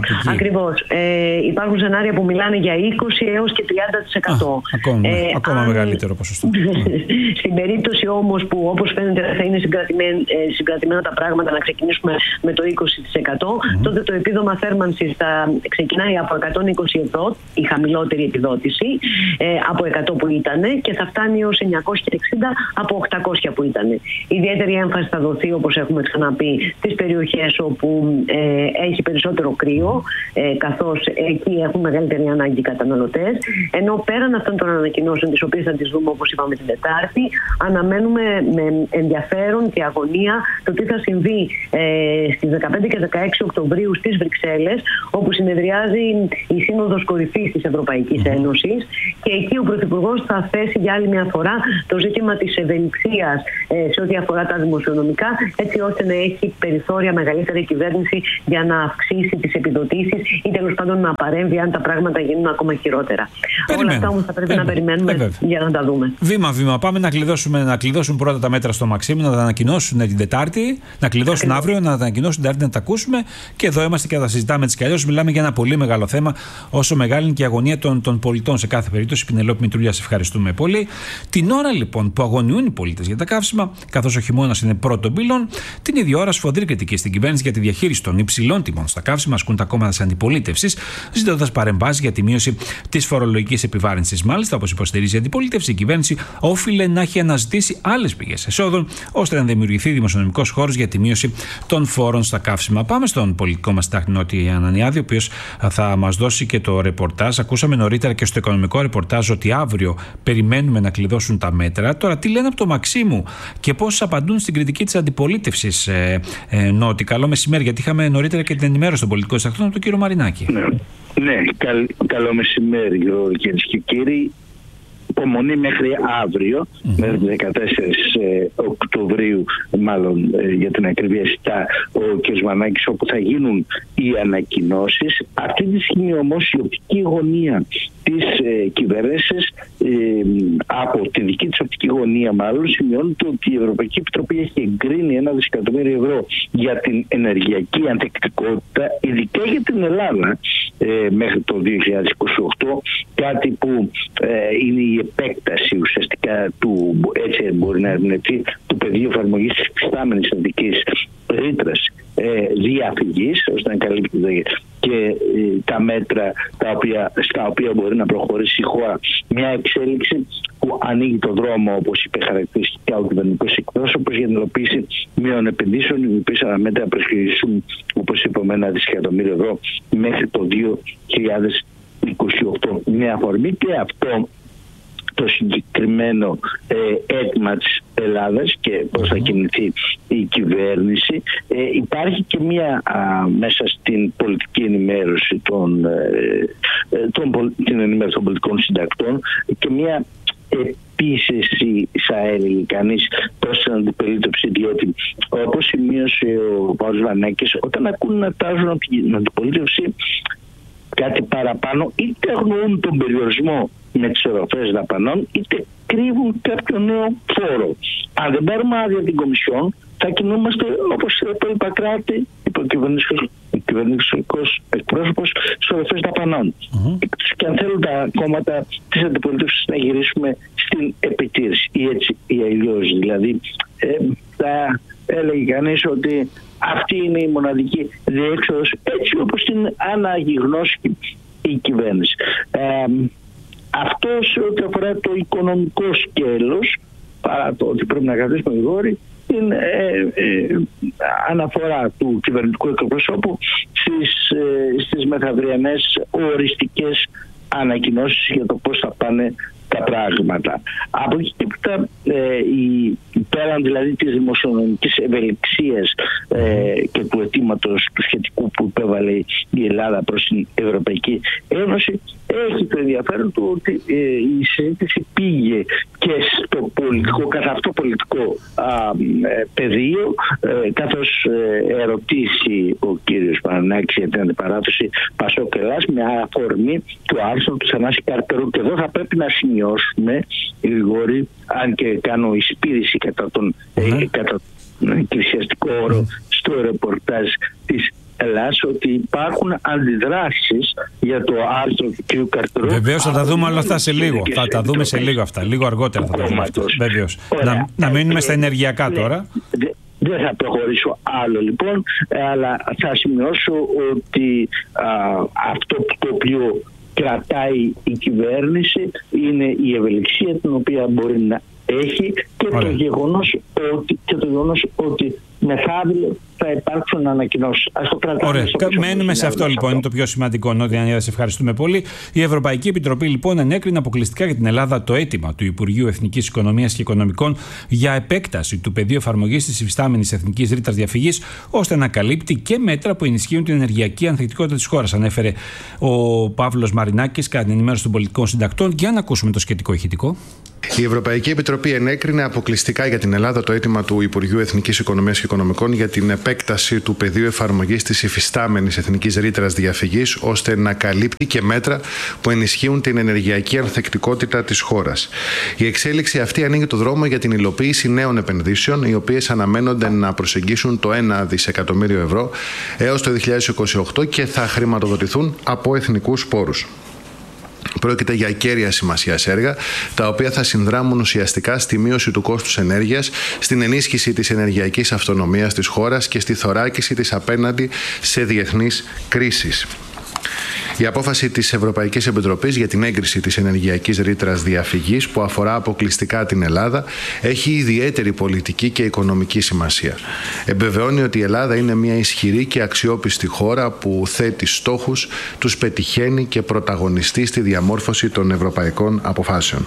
Speaker 1: Δραματική.
Speaker 9: Ακριβώς. Ε, υπάρχουν σενάρια που μιλάνε για είκοσι έως και τριάντα τοις εκατό.
Speaker 1: Α, ακόμα ε, ακόμα αν... μεγαλύτερο ποσοστό.
Speaker 9: Στην περίπτωση όμως που, όπως φαίνεται, θα είναι συγκρατημένα, ε, συγκρατημένα τα πράγματα, να ξεκινήσουμε με το είκοσι τοις εκατό, mm-hmm. τότε το επίδομα θέρμανσης θα ξεκινάει από εκατόν είκοσι ευρώ, η χαμηλότερη επιδότηση, ε, από εκατό που ήταν, και θα φτάνει ως εννιακόσια εξήντα από οκτακόσια που ήταν. Ιδιαίτερη έμφαση θα δοθεί, όπως έχουμε ξαναπεί, στις περιοχές όπου ε, έχει περισσότερο κρύο, ε, καθώς εκεί έχουν μεγαλύτερη ανάγκη οι καταναλωτές. Ενώ πέραν αυτών των ανακοινώσεων, τις οποίες θα τις δούμε, όπως είπαμε, την Τετάρτη, αναμένουμε με ενδιαφέρον και αγωνία το τι θα συμβεί ε, στις δεκαπέντε και δεκαέξι Οκτωβρίου στις Βρυξέλλες, όπου συνεδριάζει η Σύνοδος Κορυφής της Ευρωπαϊκής Ένωσης, και εκεί ο Πρωθυπουργός θα θέσει για άλλη μια φορά το ζήτημα της ευελιξίας ε, σε ό,τι αφορά τα δημοσιονομικά, έτσι ώστε να έχει περιθώρια μεγαλύτερη κυβέρνηση για να αυξήσει τις επιδοτήσεις ή τέλος πάντων να παρέμβει αν τα πράγματα γίνουν ακόμα χειρότερα. Όλα αυτά όμως θα πρέπει Περιμένουμε. να περιμένουμε ε, για να τα δούμε.
Speaker 1: Βήμα-βήμα πάμε να κλειδώσουμε, να κλειδώσουν πρώτα τα μέτρα στο Μαξίμου, να τα ανακοινώσουν την Τετάρτη, να κλειδώσουν αύριο, να τα ανακοινώσουν την Τετάρτη, να τα ακούσουμε, και εδώ είμαστε και θα τα συζητάμε έτσι κι αλλιώς. Μιλάμε για ένα πολύ μεγάλο θέμα, όσο μεγάλη είναι και η αγωνία των, των πολιτών σε κάθε περίπτωση. Πινελόπη Μητρούλια, σε ευχαριστούμε πολύ. Την ώρα λοιπόν που αγωνιούν οι πολίτες για τα καύσιμα, καθώς ο χειμώνας είναι πρώτον πύλων, την ίδια ώρα σφοδρή κριτική στην κυβέρνηση για τη διαχείριση των υψηλών τιμών στα καύσιμα ασκούν τα κόμματα της αντιπολίτευσης, ζητώντας παρεμβάσεις για τη μείωση της φορολογικής επιβάρυνσης. Μάλιστα, όπως υποστηρίζει η αντιπολίτευση, η κυβέρνηση όφιλε να έχει αναζητήσει άλλες πηγές εσόδων, ώστε να δημιουργηθεί δημοσιονομικός χώρος για τη μείωση των φόρων στα καύσιμα. Πάμε στον πολιτικό μας συντάκτη Νότι Ανανιάδη, ο οποίος θα μας δώσει και το ρεπορτάζ. Ακούσαμε νωρίτερα και στο οικονομικό ρεπορτάζ ότι αύριο περιμένουμε να κλειδώσουν τα μέτρα. Τώρα, τι λένε από το Μαξίμου και πώς απαντούν στην κριτική της αντιπολίτευσης, ε, ε, Νότι? Καλό μεσημέρι, γιατί είχαμε νωρίτερα και την ενημέρωση των πολιτικών συντακτών από τον κύριο Μαρινάκη.
Speaker 10: Ναι, ναι καλ, καλό μεσημέρι, κυρίες και κύριοι. Υπομονή μέχρι αύριο, mm-hmm. μέχρι δεκατέσσερις Οκτωβρίου, μάλλον ε, για την ακρίβεια ζητά ο κ. Μανάκης, όπου θα γίνουν οι ανακοινώσεις. Αυτή τη στιγμή όμως η οπτική γωνία της ε, κυβέρνησης, ε, από τη δική της οπτική γωνία μάλλον, σημειώνεται ότι η Ευρωπαϊκή Επιτροπή έχει εγκρίνει ένα δισεκατομμύριο ευρώ για την ενεργειακή ανθεκτικότητα, ειδικά για την Ελλάδα, ε, μέχρι το δύο χιλιάδες είκοσι οκτώ, κάτι που ε, είναι η επέκταση ουσιαστικά του, έτσι μπορεί να ερμηνευτεί, του πεδίου εφαρμογής της πιστάμενης αντικής ρήτρας ε, διαφυγής, ώστε να καλύπτει και ε, τα μέτρα τα οποία, στα οποία μπορεί να προχωρήσει η χώρα. Μια εξέλιξη που ανοίγει το δρόμο, όπως είπε χαρακτηριστικά ο κυβερνητικός εκπρόσωπος, για την υλοποίηση μείων επενδύσεων, οι οποίες αναμένεται να προσχωρήσουν, όπως είπαμε, ένα δισεκατομμύριο ευρώ μέχρι το δύο χιλιάδες είκοσι οκτώ. Με αφορμή και αυτό το συγκεκριμένο ε, αίτημα της Ελλάδας και πώς θα κινηθεί η κυβέρνηση, ε, υπάρχει και μία α, μέσα στην πολιτική ενημέρωση των, ε, των, την ενημέρωση των πολιτικών συντακτών και μία επίσεση, θα έλεγε κανείς, προς την αντιπολίτευση, διότι όπως σημείωσε ο Π. Βανάκης, όταν ακούν να τάζουν από την αντιπολίτευση κάτι παραπάνω, είτε αγνοούν τον περιορισμό με τις οροφές δαπανών, είτε κρύβουν κάποιο νέο φόρο. Αν δεν πάρουμε άδεια την Κομισιόν, θα κινούμαστε όπως τα υπόλοιπα κράτη, είπε ο κυβερνητικός εκπρόσωπος, στις οροφές δαπανών. Mm-hmm. Και αν θέλουν τα κόμματα της αντιπολίτευσης να γυρίσουμε στην επιτήρηση, ή έτσι ή αλλιώς. Δηλαδή, ε, θα έλεγε κανείς ότι αυτή είναι η μοναδική διέξοδος, έτσι όπως την αναγνώσει η κυβέρνηση. Ε, αυτό σε ό,τι αφορά το οικονομικό σκέλος, παρά το ότι πρέπει να κρατήσουμε γρήγορη, την ε, ε, αναφορά του κυβερνητικού εκπροσώπου στις, ε, στις μεθαυριανές οριστικές ανακοινώσεις για το πώς θα πάνε τα πράγματα. Από εκεί και πέρα, ε, πέραν δηλαδή της δημοσιονομικής ευελιξίας ε, και του αιτήματος του σχετικού που υπέβαλε η Ελλάδα προς την Ευρωπαϊκή Ένωση, έχει το ενδιαφέρον του ότι ε, η συζήτηση πήγε και στο πολιτικό, καθ' αυτό πολιτικό α, ε, πεδίο, ε, καθώς ε, ερωτήσει ο κύριος Πανανάκης για την αντιπαράθεση Πασόκ Ελλάς με αφορμή του άρθρου του Θανάση Καρπερού. Και εδώ θα πρέπει να σημειώσουμε, Γρηγόρη, αν και κάνω εισπήρηση κατά τον mm. ε, κατά τον εκκλησιαστικό όρο στο ρεπορτάζ της Ελλάς ότι υπάρχουν αντιδράσεις για το άρθρο του κ. Καρτερού.
Speaker 1: Βεβαίως θα τα δούμε όλα αυτά σε λίγο. Θα τα δούμε σε λίγο αυτά. Λίγο αργότερα θα τα δούμε αυτά. Βεβαίως. Να, να μείνουμε στα ενεργειακά τώρα.
Speaker 10: Δεν θα προχωρήσω άλλο λοιπόν, αλλά θα σημειώσω ότι α, αυτό το οποίο κρατάει η κυβέρνηση είναι η ευελιξία την οποία μπορεί να έχει και το γεγονός ότι, και το γεγονός ότι μεθαύριο θα υπάρξουν ανακοινώσεις. Ας το κρατάμε.
Speaker 1: Ωραία. Μένουμε σε αυτό λοιπόν. Είναι το πιο σημαντικό. Νότια Ανίρα, σε ευχαριστούμε πολύ. Η Ευρωπαϊκή Επιτροπή λοιπόν ενέκρινε αποκλειστικά για την Ελλάδα το αίτημα του Υπουργείου Εθνικής Οικονομίας και Οικονομικών για επέκταση του πεδίου εφαρμογής της υφιστάμενης εθνικής ρήτρας διαφυγής, ώστε να καλύπτει και μέτρα που ενισχύουν την ενεργειακή ανθεκτικότητα της χώρας. Ανέφερε ο Παύλος Μαρινάκης κατά την ενημέρωση των πολιτικών συντακτών. Για να ακούσουμε το σχετικό ηχητικό.
Speaker 11: Η Ευρωπαϊκή Επιτροπή ενέκρινε αποκλειστικά για την Ελλάδα το αίτημα του Υπουργείου Εθνικής Οικονομίας και Οικονομικών για την επέκταση του πεδίου εφαρμογής της υφιστάμενης εθνικής ρήτρας διαφυγής, ώστε να καλύπτει και μέτρα που ενισχύουν την ενεργειακή ανθεκτικότητα της χώρας. Η εξέλιξη αυτή ανοίγει το δρόμο για την υλοποίηση νέων επενδύσεων, οι οποίες αναμένονται να προσεγγίσουν το ένα δισεκατομμύριο ευρώ έως το δύο χιλιάδες είκοσι οκτώ και θα χρηματοδοτηθούν από εθνικούς πόρους. Πρόκειται για κέρια σημασίας έργα, τα οποία θα συνδράμουν ουσιαστικά στη μείωση του κόστους ενέργειας, στην ενίσχυση της ενεργειακής αυτονομίας της χώρας και στη θωράκιση της απέναντι σε διεθνείς κρίσεις. Η απόφαση της Ευρωπαϊκής Επιτροπής για την έγκριση της ενεργειακής ρήτρας διαφυγής, που αφορά αποκλειστικά την Ελλάδα, έχει ιδιαίτερη πολιτική και οικονομική σημασία. Εμπεβεβαιώνει ότι η Ελλάδα είναι μια ισχυρή και αξιόπιστη χώρα που θέτει στόχους, τους πετυχαίνει και πρωταγωνιστεί στη διαμόρφωση των ευρωπαϊκών αποφάσεων.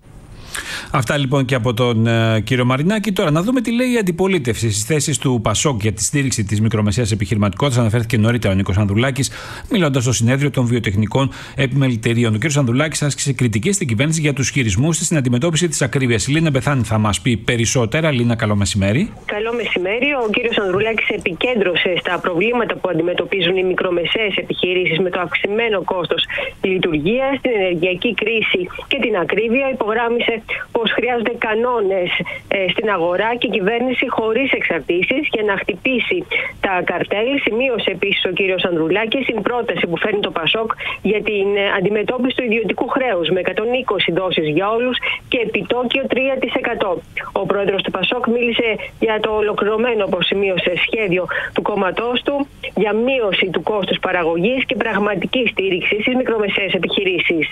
Speaker 1: Αυτά λοιπόν και από τον ε, κύριο Μαρινάκη. Τώρα να δούμε τι λέει η αντιπολίτευση στις θέσεις του Πασόκ για τη στήριξη της μικρομεσαίας επιχειρηματικότητας. Αναφέρθηκε νωρίτερα ο Νίκος Ανδρουλάκης, μιλώντας στο συνέδριο των βιοτεχνικών επιμελητηρίων. Ο κύριος Ανδρουλάκης άσκησε κριτική στην κυβέρνηση για τους χειρισμούς της στην αντιμετώπιση της ακρίβειας. Η Λίνα Μπεθάνη θα μας πει περισσότερα. Λίνα, καλό μεσημέρι.
Speaker 12: Καλό μεσημέρι. Ο κύριος Ανδρουλάκης επικέντρωσε στα προβλήματα που αντιμετωπίζουν οι μικρομεσαίες επιχειρήσεις με το αυξημένο κόστος λειτουργίας, την ενεργειακή κρίση και την ακρίβεια. Υπογράμμισε πως χρειάζονται κανόνες ε, στην αγορά και κυβέρνηση χωρίς εξαρτήσεις για να χτυπήσει τα καρτέλ. Σημείωσε επίσης ο κύριος Ανδρουλάκης την πρόταση που φέρνει το Πασόκ για την ε, αντιμετώπιση του ιδιωτικού χρέους με εκατόν είκοσι δόσεις για όλους και επιτόκιο τρία τοις εκατό. Ο πρόεδρος του Πασόκ μίλησε για το ολοκληρωμένο, όπως σημείωσε, σχέδιο του κόμματός του για μείωση του κόστους παραγωγής και πραγματική στήριξη στις μικρομεσαίες επιχειρήσεις.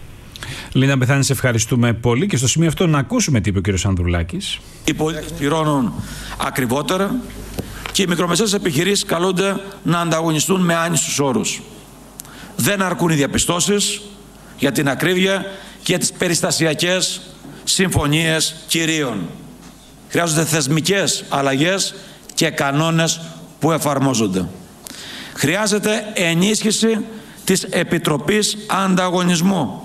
Speaker 1: Λίνα Μπεθάνη, σε ευχαριστούμε πολύ και στο σημείο αυτό να ακούσουμε τι είπε ο κύριος Ανδρουλάκης.
Speaker 13: Οι πολίτες πληρώνουν ακριβότερα και οι μικρομεσαίες επιχειρήσεις καλούνται να ανταγωνιστούν με άνισους όρους. Δεν αρκούν οι διαπιστώσεις για την ακρίβεια και για τις περιστασιακές συμφωνίες κυρίων. Χρειάζονται θεσμικές αλλαγές και κανόνες που εφαρμόζονται. Χρειάζεται ενίσχυση της Επιτροπής Ανταγωνισμού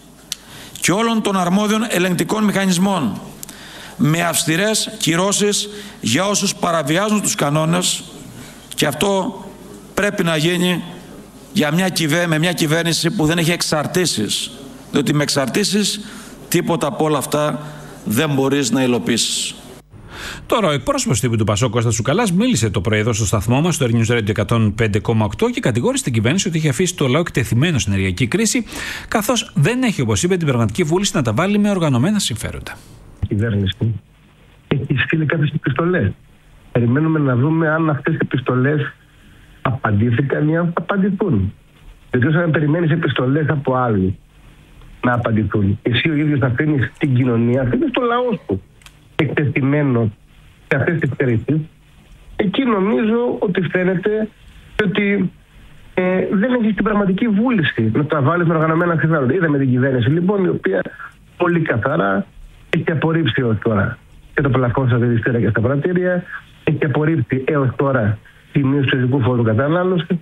Speaker 13: και όλων των αρμόδιων ελεγκτικών μηχανισμών με αυστηρές κυρώσεις για όσους παραβιάζουν τους κανόνες, και αυτό πρέπει να γίνει για μια κυβέ... με μια κυβέρνηση που δεν έχει εξαρτήσεις, διότι με εξαρτήσεις τίποτα από όλα αυτά δεν μπορείς να υλοποιήσεις.
Speaker 1: Τώρα, ο εκπρόσωπος τύπου του Πασόκ, Κώστας Τσουκαλάς, μίλησε το πρωί εδώ στο σταθμό μας, στο News Radio εκατόν πέντε κόμμα οκτώ, και κατηγόρησε την κυβέρνηση ότι έχει αφήσει το λαό εκτεθειμένο στην ενεργειακή κρίση, καθώς δεν έχει, όπως είπε, την πραγματική βούληση να τα βάλει με οργανωμένα συμφέροντα.
Speaker 6: Η κυβέρνηση έχει στείλει κάποιες επιστολές. Περιμένουμε να δούμε αν αυτές οι επιστολές απαντήθηκαν ή αν απαντηθούν. Γιατί όταν περιμένεις επιστολές από άλλους να απαντηθούν, εσύ ο ίδιος αφήνεις την κοινωνία, αφήνεις το λαό σου εκτεθειμένο σε αυτές τις κρίσεις. Εκεί νομίζω ότι φαίνεται ότι ε, δεν έχει την πραγματική βούληση να τα βάλει με οργανωμένα συμφέροντα. Είδαμε την κυβέρνηση λοιπόν, η οποία πολύ καθαρά έχει απορρίψει έως τώρα και το πλαφόν στα δηληστήρια και στα πρατήρια, έχει απορρίψει έως τώρα τη μείωση του ειδικού φόρου κατανάλωση.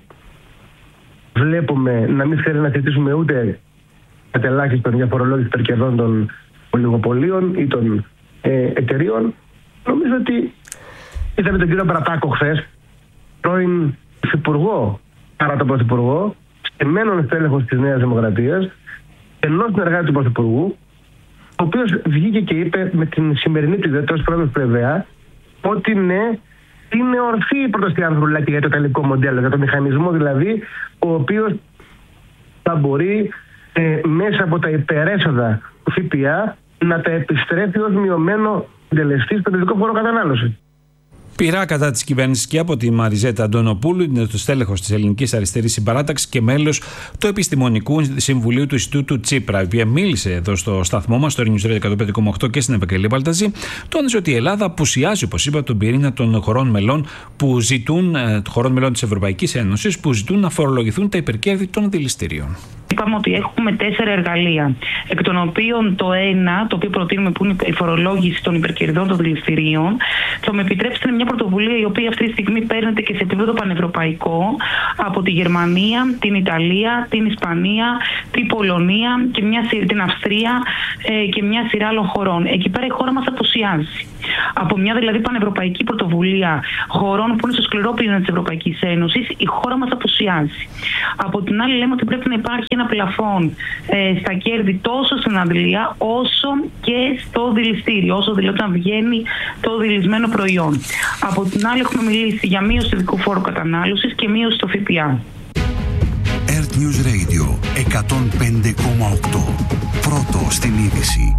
Speaker 6: Βλέπουμε να μην θέλει να θετήσουμε ούτε κατελάχιστον για φορολόγηση των κερδών των ολιγοπολίων ή των ε, εταιρείων. Νομίζω ότι είδαμε τον κύριο Μπρατάκο χθες, πρώην υφυπουργό, παρά τον πρωθυπουργό, στεμένον στέλεχος της Νέας Δημοκρατίας, ενός συνεργάτη του πρωθυπουργού, ο οποίος βγήκε και είπε με την σημερινή του ιδέα ως πρόεδρος του ΕΒΕΑ ότι ναι, είναι ορθή η πρόταση του Ανδρουλάκη για το τελικό μοντέλο, για το μηχανισμό δηλαδή, ο οποίος θα μπορεί ε, μέσα από τα υπερέσοδα του ΦΠΑ να τα επιστρέφει ως μειωμένο συντελεστή στον τελικό φόρο κατανάλωση.
Speaker 1: Πειρά κατά τη κυβέρνηση και από τη Μαριζέτα Αντωνοπούλου, είναι το στέλεχος της Ελληνικής Αριστερής Συμπαράταξης και μέλος του Επιστημονικού Συμβουλίου του Ινστιτούτου Τσίπρα, η οποία μίλησε εδώ στο σταθμό μας, στο News Radio εκατόν πέντε κόμμα οκτώ και στην Επικελή Παλταζή. Τόνισε ότι η Ελλάδα απουσιάζει, όπως είπα, τον πυρήνα των χωρών μελών, που ζητούν, χωρών μελών της Ευρωπαϊκής Ένωσης που ζητούν να φορολογηθούν τα υπερκέρδη των δηληστηρίων.
Speaker 14: Είπαμε ότι έχουμε τέσσερα εργαλεία, εκ των οποίων το ένα, το οποίο προτείνουμε, που είναι η φορολόγηση των υπερκερδών των δηληστηρίων, θα μου επιτρέψετε, είναι μια πρωτοβουλία η οποία αυτή τη στιγμή παίρνεται και σε επίπεδο πανευρωπαϊκό από τη Γερμανία, την Ιταλία, την Ισπανία, την Πολωνία και μια, την Αυστρία ε, και μια σειρά άλλων χωρών. Εκεί πέρα η χώρα μας απουσιάζει. Από μια δηλαδή πανευρωπαϊκή πρωτοβουλία χωρών που είναι στο σκληρό πυρήνα της Ευρωπαϊκής Ένωσης, η χώρα μας απουσιάζει. Από την άλλη, λέμε ότι πρέπει να υπάρχει ένα πλαφόν ε, στα κέρδη τόσο στην αντλία όσο και στο δηληστήριο, όσο δηλαδή όταν βγαίνει το δηλισμένο προϊόν. Από την άλλη, έχουμε μιλήσει για μείωση του ειδικού φόρου κατανάλωσης και μείωση στο ΦΠΑ.
Speaker 2: Earth News Radio εκατόν πέντε κόμμα οκτώ. Πρώτο στην είδηση.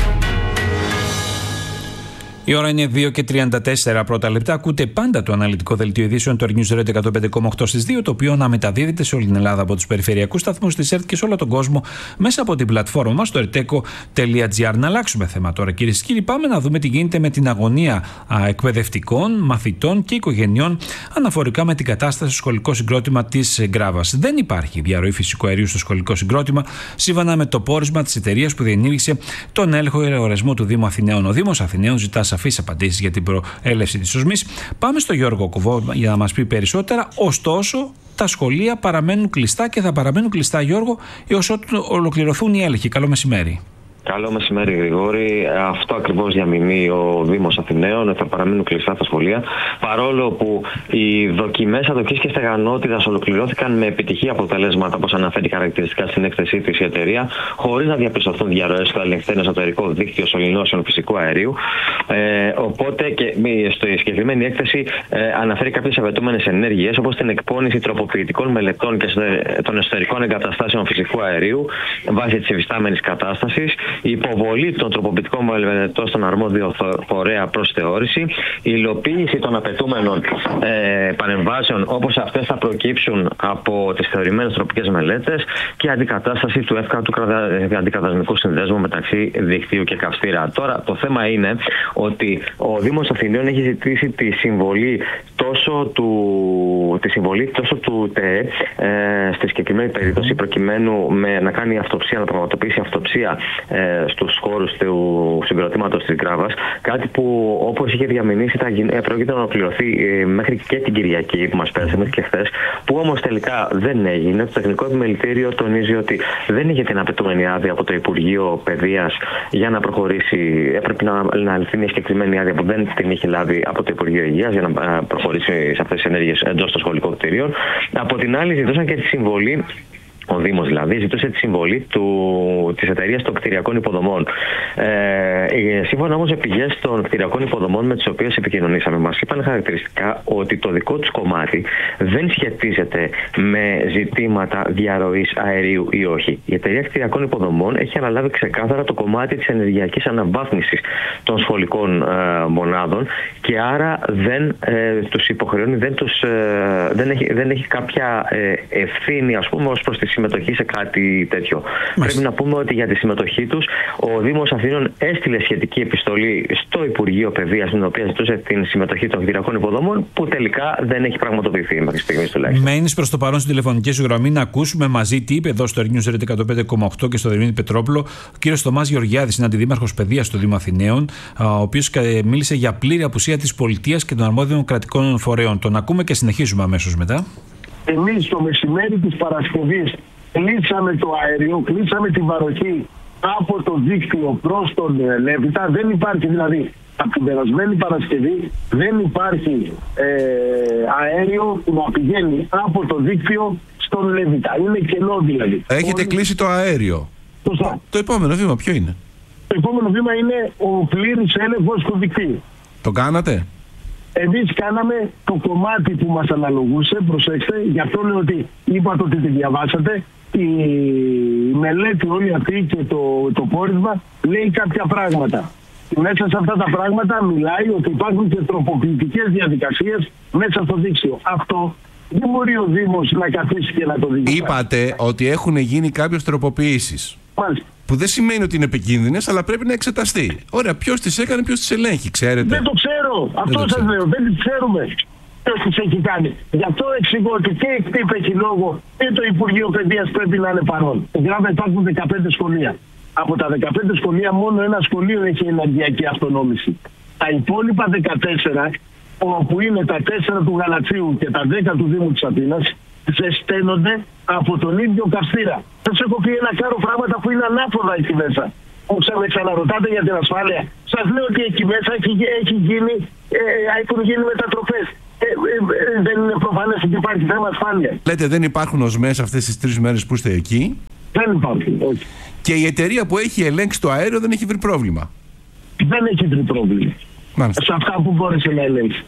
Speaker 1: Η ώρα είναι δύο και τριάντα τέσσερα πρώτα λεπτά. Ακούτε πάντα το αναλυτικό δελτίο ειδήσεων του News Radio εκατόν πέντε κόμμα οκτώ στις δύο, το οποίο αναμεταδίδεται σε όλη την Ελλάδα από τους περιφερειακούς σταθμούς της ΕΡΤ και σε όλο τον κόσμο μέσα από την πλατφόρμα μας, το ερτέκο τελεία τζι άρ. Να αλλάξουμε θέμα τώρα, κυρίες και κύριοι. Πάμε να δούμε τι γίνεται με την αγωνία α, εκπαιδευτικών, μαθητών και οικογενειών αναφορικά με την κατάσταση στο σχολικό συγκρότημα της Γκράβας. Δεν υπάρχει διαρροή φυσικού αερίου στο σχολικό συγκρότημα, σύμφωνα με το πόρισμα της εταιρείας που διενήργησε τον έλεγχο εργορεσμού του Δήμου Αθηναίων. Ο Δήμος Αθηναίων ζητά σαφείς απαντήσεις για την προέλευση της οσμής. Πάμε στο Γιώργο Κουβό για να μας πει περισσότερα. Ωστόσο, τα σχολεία παραμένουν κλειστά και θα παραμένουν κλειστά, Γιώργο, έως ότου ολοκληρωθούν οι έλεγχοι. Καλό μεσημέρι.
Speaker 15: Καλό μεσημέρι, Γρηγόρη. Αυτό ακριβώς διαμηνεί ο Δήμος Αθηναίων. Θα παραμείνουν κλειστά τα σχολεία. Παρόλο που οι δοκιμές αδοκής και στεγανότητας ολοκληρώθηκαν με επιτυχή αποτελέσματα, όπως αναφέρει χαρακτηριστικά στην έκθεσή της η εταιρεία, χωρίς να διαπιστωθούν διαρροές στο ελεγχθέν εσωτερικό δίκτυο σωληνώσεων φυσικού αερίου. Ε, οπότε και στη συγκεκριμένη έκθεση ε, αναφέρει κάποιες απαιτούμενες ενέργειες, όπως την εκπόνηση τροποποιητικών μελετών και των εσωτερικών εγκαταστάσεων φυσικού αερίου βάσει της υφιστάμενης κατάστασης, η υποβολή των τροποποιητικών μελετών στον αρμόδιο φορέα προς θεώρηση, η υλοποίηση των απαιτούμενων ε, παρεμβάσεων όπως αυτές θα προκύψουν από τις θεωρημένες τροπικές μελέτες και η αντικατάσταση του εύκρατου αντικατασμικού συνδέσμου μεταξύ δικτύου και καυστήρα. Τώρα, το θέμα είναι ότι ο Δήμος Αθηναίων έχει ζητήσει τη συμβολή τόσο του, τη συμβολή τόσο του ΤΕΕ ε, στη συγκεκριμένη περίπτωση, προκειμένου με, να κάνει αυτοψία, να πραγματοποιήσει αυτοψία ε, στους χώρους του συγκροτήματος της Γκράβας, κάτι που όπως είχε διαμηνήσει θα πρόκειται να ολοκληρωθεί ε, μέχρι και την Κυριακή που μας πέρασε, μέχρι και χθες, που όμως τελικά δεν έγινε. Το Τεχνικό Επιμελητήριο τονίζει ότι δεν είχε την απαιτούμενη άδεια από το Υπουργείο Παιδείας για να προχωρήσει. Έπρεπε να, να ληφθεί μια συγκεκριμένη άδεια που δεν την είχε λάβει από το Υπουργείο Υγείας για να προχωρήσει σε αυτές τις ενέργειες εντός των σχολικών κτηρίων. Από την άλλη, ζητούσαν και τη συμβολή. Ο Δήμος δηλαδή ζητούσε τη συμβολή του, της εταιρείας των κτηριακών υποδομών. Ε, σύμφωνα όμως με πηγές των κτηριακών υποδομών με τις οποίες επικοινωνήσαμε, μας είπαν χαρακτηριστικά ότι το δικό τους κομμάτι δεν σχετίζεται με ζητήματα διαρροής αερίου ή όχι. Η εταιρεία κτηριακών υποδομών έχει αναλάβει ξεκάθαρα το κομμάτι της ενεργειακής αναβάθμισης των σχολικών ε, μονάδων και άρα δεν ε, τους υποχρεώνει, δεν, τους, ε, δεν, έχει, δεν έχει κάποια ε, ευθύνη, ας πούμε, ως προς τη συμμετοχή σε κάτι τέτοιο. Μάλιστα. Πρέπει να πούμε ότι για τη συμμετοχή τους ο Δήμος Αθηνών έστειλε σχετική επιστολή στο Υπουργείο Παιδείας, την οποία ζητούσε την συμμετοχή των κτηριακών υποδομών, που τελικά δεν έχει πραγματοποιηθεί μέχρι στιγμής τουλάχιστον.
Speaker 1: Μένεις προς το παρόν στην τηλεφωνική σου γραμμή να ακούσουμε μαζί τι είπε εδώ στο News Radio εκατόν πέντε κόμμα οκτώ και στο Δερμήνη Πετρόπουλο ο κύριος Θωμάς Γεωργιάδης, είναι αντιδήμαρχος παιδείας του Δήμου Αθηναίων, ο οποίος μίλησε για πλήρη απουσία της πολιτείας και των αρμόδιων κρατικών φορέων. Τον ακούμε και συνεχίζουμε αμέσως μετά.
Speaker 16: Εμείς το μεσημέρι της Παρασκευής κλείσαμε το αέριο, κλείσαμε την παροχή από το δίκτυο προς τον Λέβητα. Δεν υπάρχει δηλαδή από την περασμένη Παρασκευή δεν υπάρχει ε, αέριο που να πηγαίνει από το δίκτυο στον Λέβητα. Είναι κενό δηλαδή.
Speaker 17: Έχετε Όλοι... κλείσει το αέριο.
Speaker 16: Το,
Speaker 17: το επόμενο βήμα ποιο είναι?
Speaker 16: Το επόμενο βήμα είναι ο πλήρης έλεγχος του δικτύου.
Speaker 17: Το κάνατε?
Speaker 16: Εμείς κάναμε το κομμάτι που μας αναλογούσε, προσέξτε, γι' αυτό λέω ότι είπατε ότι τη διαβάσατε. Η μελέτη όλη αυτή και το, το πόρισμα λέει κάποια πράγματα. Μέσα σε αυτά τα πράγματα μιλάει ότι υπάρχουν και τροποποιητικές διαδικασίες μέσα στο δίκτυο. Αυτό δεν μπορεί ο Δήμος να καθίσει και να το δει.
Speaker 17: Είπατε ότι έχουν γίνει κάποιες τροποποιήσεις.
Speaker 16: Μάλιστα.
Speaker 17: Που δεν σημαίνει ότι είναι επικίνδυνες, αλλά πρέπει να εξεταστεί. Ωραία, ποιος τις έκανε, ποιος τις ελέγχει, ξέρετε?
Speaker 16: Δεν το ξέρω. Αυτό σας λέω. Δεν τις ξέρουμε. Ποιος τις έχει κάνει. Γι' αυτό εξηγώ ότι και η ΚΤΥΠ έχει λόγο και το Υπουργείο Παιδείας πρέπει να είναι παρόν. Γράφει υπάρχουν δεκαπέντε σχολεία. Από τα δεκαπέντε σχολεία μόνο ένα σχολείο έχει ενεργειακή αυτονόμηση. Τα υπόλοιπα δεκατέσσερα, όπου είναι τα τέσσερα του Γαλατσίου και τα δέκα του Δήμου της Αθήνας, ζεσταίνονται από τον ίδιο καυστήρα. Σας έχω πει ένα κάρο πράγματα που είναι ανάποδα εκεί μέσα. Που ξαναρωτάτε για την ασφάλεια. Σας λέω ότι εκεί μέσα έχει, έχει γίνει, ε, έχουν γίνει μετατροπές. Ε, ε, ε, δεν είναι προφανές ότι υπάρχει θέμα ασφάλεια.
Speaker 17: Λέτε δεν υπάρχουν οσμές αυτές τις τρεις μέρες που είστε εκεί.
Speaker 16: Δεν υπάρχουν, όχι.
Speaker 17: Και η εταιρεία που έχει ελέγξει το αέριο δεν έχει βρει πρόβλημα.
Speaker 16: Δεν έχει βρει πρόβλημα.
Speaker 17: Μάλιστα.
Speaker 16: Σε αυτά που μπόρεσε να ελέγξει.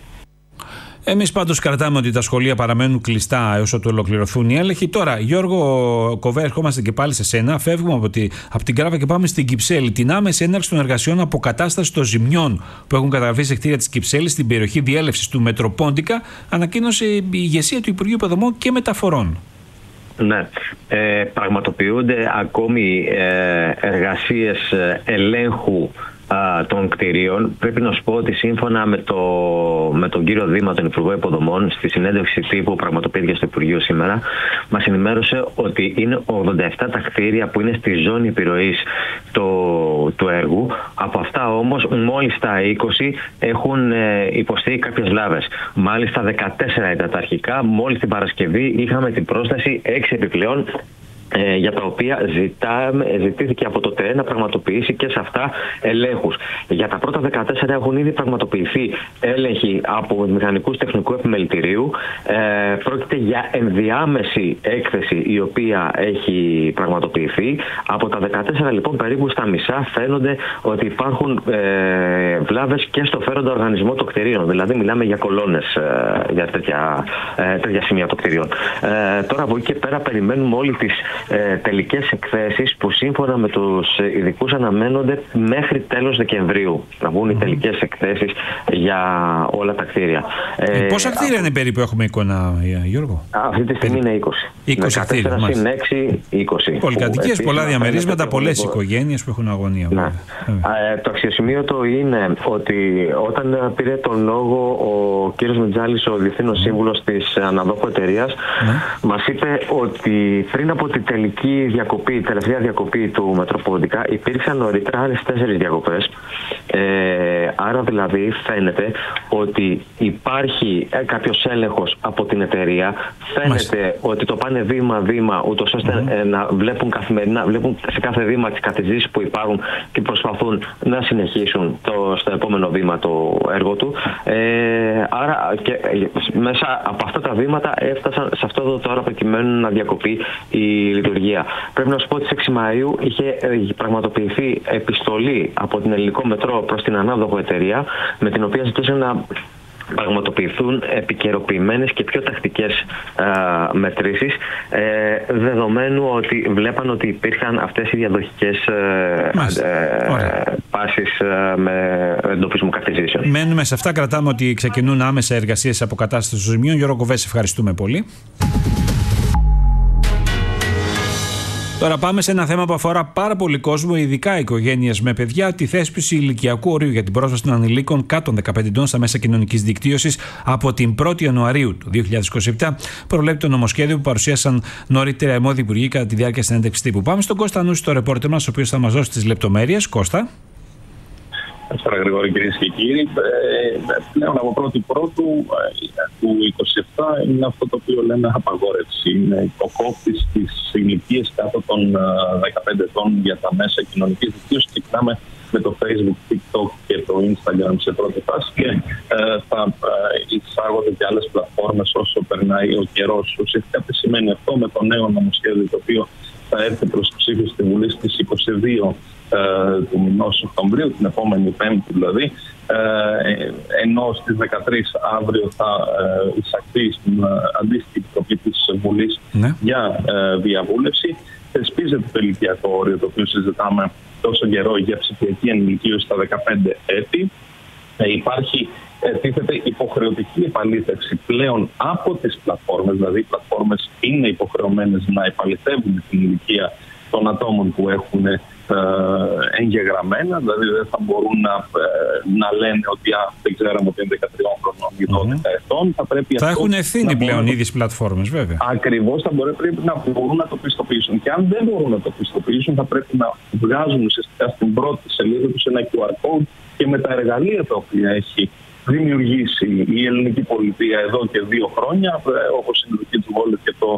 Speaker 1: Εμείς πάντως κρατάμε ότι τα σχολεία παραμένουν κλειστά έως ότου ολοκληρωθούν οι έλεγχοι. Τώρα, Γιώργο Κοβέ, ερχόμαστε και πάλι σε σένα. Φεύγουμε από, τη, από την Κράβα και πάμε στην Κυψέλη. Την άμεση έναρξη των εργασιών αποκατάσταση των ζημιών που έχουν καταγραφεί σε κτίρια της Κυψέλης στην περιοχή διέλευσης του Μετροπόντικα, ανακοίνωσε η ηγεσία του Υπουργείου Υποδομών και Μεταφορών.
Speaker 15: Ναι, ε, πραγματοποιούνται ακόμη ε, εργασίες ελέγχου α, των κτηρίων. Πρέπει να σου πω ότι σύμφωνα με, το, με τον κύριο Δήμα, τον Υπουργό Υποδομών, στη συνέντευξη τύπου που πραγματοποιήθηκε στο Υπουργείο σήμερα, μας ενημέρωσε ότι είναι ογδόντα επτά τα κτίρια που είναι στη ζώνη επιρροής το, του έργου. Από αυτά όμως μόλις τα είκοσι έχουν ε, υποστεί κάποιες λάβες. Μάλιστα δεκατέσσερα ήταν τα αρχικά. Μόλις την Παρασκευή είχαμε την πρόσταση έξι επιπλέον, Ε, για τα οποία ζητάμε, ζητήθηκε από το ΤΕΕ να πραγματοποιήσει και σε αυτά ελέγχους. Για τα πρώτα δεκατέσσερα έχουν ήδη πραγματοποιηθεί έλεγχοι από μηχανικούς τεχνικού επιμελητηρίου. Ε, πρόκειται για ενδιάμεση έκθεση η οποία έχει πραγματοποιηθεί. Από τα δεκατέσσερα λοιπόν περίπου στα μισά φαίνονται ότι υπάρχουν ε, βλάβες και στο φέροντα οργανισμό των κτηρίων. Δηλαδή μιλάμε για κολόνες ε, για τέτοια, ε, τέτοια σημεία των κτηρίων. Ε, τώρα από εκεί και πέρα περιμένουμε όλοι τις Ε, τελικές εκθέσεις που σύμφωνα με τους ειδικούς αναμένονται μέχρι τέλος Δεκεμβρίου να βγουν οι τελικές εκθέσεις για όλα τα κτίρια.
Speaker 1: Ε, πόσα κτίρια είναι περίπου έχουμε εικόνα, Γιώργο?
Speaker 15: Αυτή τη στιγμή είναι είκοσι.
Speaker 1: είκοσι κτίρια.
Speaker 15: συν έξι, είκοσι.
Speaker 1: Πολυκατοικίες, πολλά διαμερίσματα, πολλές οικογένειες που έχουν αγωνία.
Speaker 15: Ναι. Ε, το αξιοσημείωτο είναι ότι όταν πήρε τον λόγο ο κύριος Μιτζάλης, ο Διευθύνων Σύμβουλος της αναδόχου εταιρείας, ναι, μας είπε ότι πριν από την τελική διακοπή, τελευταία διακοπή του Μετροπόντικα υπήρξαν νωρίτερα άλλες τέσσερις διακοπές. Ε, άρα δηλαδή φαίνεται ότι υπάρχει ε, κάποιος έλεγχος από την εταιρεία. Φαίνεται Μάλιστα. ότι το πάνε βήμα-βήμα, ούτως ώστε mm-hmm. ε, να βλέπουν καθημερινά, βλέπουν σε κάθε βήμα τις κατηζήσεις που υπάρχουν και προσπαθούν να συνεχίσουν το, στο επόμενο βήμα το έργο του. Ε, άρα και ε, μέσα από αυτά τα βήματα έφτασαν σε αυτό το τώρα προκειμένου να διακοπεί η λειτουργία. Πρέπει να σου πω ότι στις έξι Μαΐου είχε πραγματοποιηθεί επιστολή από την Ελληνικό Μετρό προς την ανάδοχο εταιρεία, με την οποία ζητούσε να πραγματοποιηθούν επικαιροποιημένες και πιο τακτικές α, μετρήσεις, ε, δεδομένου ότι βλέπαν ότι υπήρχαν αυτές οι διαδοχικές ε, ε, πάσεις ε, με εντοπισμό καθιζήσεων.
Speaker 1: Μένουμε σε αυτά, κρατάμε ότι ξεκινούν άμεσα εργασίες αποκατάστασης των ζημιών. Γιώργο Κοβέ, ευχαριστούμε πολύ. Τώρα πάμε σε ένα θέμα που αφορά πάρα πολύ κόσμο, ειδικά οικογένειες με παιδιά, τη θέσπιση ηλικιακού ορίου για την πρόσβαση των ανηλίκων κάτω των δεκαπέντε ετών στα μέσα κοινωνικής δικτύωσης από την πρώτη Ιανουαρίου του δύο χιλιάδες είκοσι επτά, προβλέπει το νομοσχέδιο που παρουσίασαν νωρίτερα οι αρμόδιοι υπουργοί κατά τη διάρκεια συνέντευξης τύπου. Πάμε στον Κώστα Νούση, το ρεπόρτερ μας, ο οποίος θα μας δώσει τις λεπτομέρειες. Κώστα.
Speaker 18: Καλησπέρα Γρηγόρη, κυρίες και κύριοι. Ε, πλέον από πρώτη πρώτου του είκοσι επτά είναι αυτό το οποίο λέμε απαγόρευση. Είναι το κόφτης της ηλικίας κάτω των δεκαπέντε ετών για τα μέσα κοινωνικής δικτύωσης. Ξεκινάμε με το Facebook, TikTok και το Instagram σε πρώτη φάση και ε, θα ε, εισάγονται και άλλες πλατφόρμες όσο περνάει ο καιρός. Ουσιαστικά τι σημαίνει αυτό? Με το νέο νομοσχέδιο το οποίο θα έρθει προς ψήφιση στη Βουλή στις είκοσι δύο ε, του μηνός Οκτωβρίου, την επόμενη Πέμπτη δηλαδή, ε, ενώ στις δεκατρείς αύριο θα ε, εισαχθεί στην ε, αντίστοιχη επιτροπή της Βουλής ναι. για ε, διαβούλευση. Θεσπίζεται το ηλικιακό όριο, το οποίο συζητάμε τόσο καιρό, για ψηφιακή ενηλικίωση στα δεκαπέντε έτη. Ε, υπάρχει, ε, τίθεται υποχρεωτική επαλήθευση πλέον από τις πλατφόρμες, δηλαδή οι πλατφόρμες είναι υποχρεωμένες να επαληθεύουν την ηλικία των ατόμων που έχουν ε, εγγεγραμμένα, δηλαδή δεν θα μπορούν να, ε, να λένε ότι α, δεν ξέραμε ότι είναι δεκατρία χρονών ή δώδεκα mm-hmm. ετών. Θα, πρέπει
Speaker 1: θα έχουν ευθύνη πλέον ήδη στις πλατφόρμες, βέβαια.
Speaker 18: Ακριβώς, θα μπορεί, πρέπει να μπορούν να το πιστοποιήσουν. Και αν δεν μπορούν να το πιστοποιήσουν, θα πρέπει να βγάζουν ουσιαστικά στην πρώτη σελίδα τους ένα κιου αρ code και με τα εργαλεία τα οποία έχει δημιουργήσει η ελληνική πολιτεία εδώ και δύο χρόνια, όπως είναι το Kids Wallet και το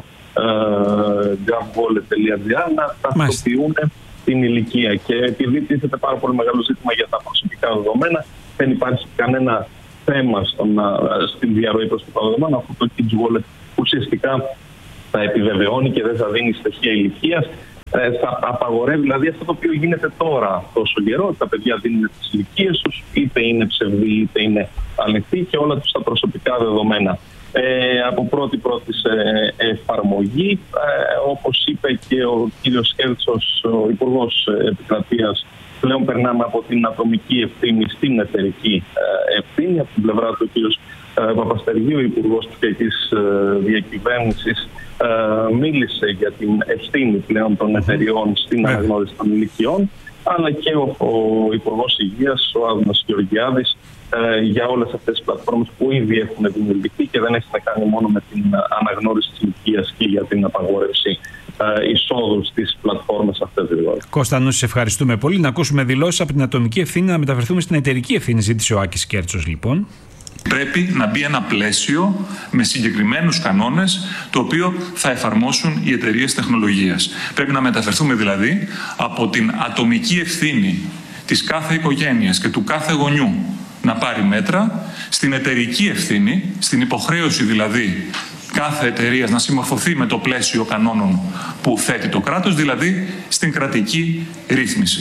Speaker 18: gov-wallet τελεία gr, να ταυτοποιούν την ηλικία. Και επειδή τίθεται πάρα πολύ μεγάλο ζήτημα για τα προσωπικά δεδομένα, δεν υπάρχει κανένα θέμα στον, στην διαρροή προσωπικών δεδομένων. Αυτό το Kids Wallet ουσιαστικά θα επιβεβαιώνει και δεν θα δίνει στοιχεία ηλικίας. Ε, θα απαγορεύει δηλαδή αυτό το οποίο γίνεται τώρα τόσο καιρό, ότι τα παιδιά δίνουν τις ηλικίες τους, είτε είναι ψευδή είτε είναι αληθή, και όλα τους τα προσωπικά δεδομένα. Ε, από πρώτη πρώτη ε, εφαρμογή, ε, όπως είπε και ο κύριος Κέρτσος, ο Υπουργός Επικρατείας, πλέον περνάμε από την ατομική ευθύνη στην εταιρική ε, ευθύνη. Από την πλευρά του ο κύριος ε, Παπαστεργίου, Υπουργός Ψηφιακής ε, Διακυβέρνησης, ε, μίλησε για την ευθύνη πλέον των εταιριών στην αναγνώριση των ηλικιών, αλλά και ο, ο Υπουργός Υγείας, ο Άδωνας Γεωργιάδης, για όλες αυτές τις πλατφόρμες που ήδη έχουν δημιουργηθεί και δεν έχει να κάνει μόνο με την αναγνώριση της ηλικίας και για την απαγόρευση ε, εισόδου στις πλατφόρμες αυτές. Δηλαδή.
Speaker 1: Κώστα Νου, σε ευχαριστούμε πολύ. Να ακούσουμε δηλώσεις από την ατομική ευθύνη να μεταφερθούμε στην εταιρική ευθύνη, ζήτησε ο Άκης Κέρτσος λοιπόν.
Speaker 19: Πρέπει να μπει ένα πλαίσιο με συγκεκριμένους κανόνες, το οποίο θα εφαρμόσουν οι εταιρείες τεχνολογίας. Πρέπει να μεταφερθούμε δηλαδή από την ατομική ευθύνη της κάθε οικογένειας και του κάθε γονιού να πάρει μέτρα, στην εταιρική ευθύνη, στην υποχρέωση δηλαδή κάθε εταιρείας να συμμορφωθεί με το πλαίσιο κανόνων που θέτει το κράτος, δηλαδή στην κρατική ρύθμιση.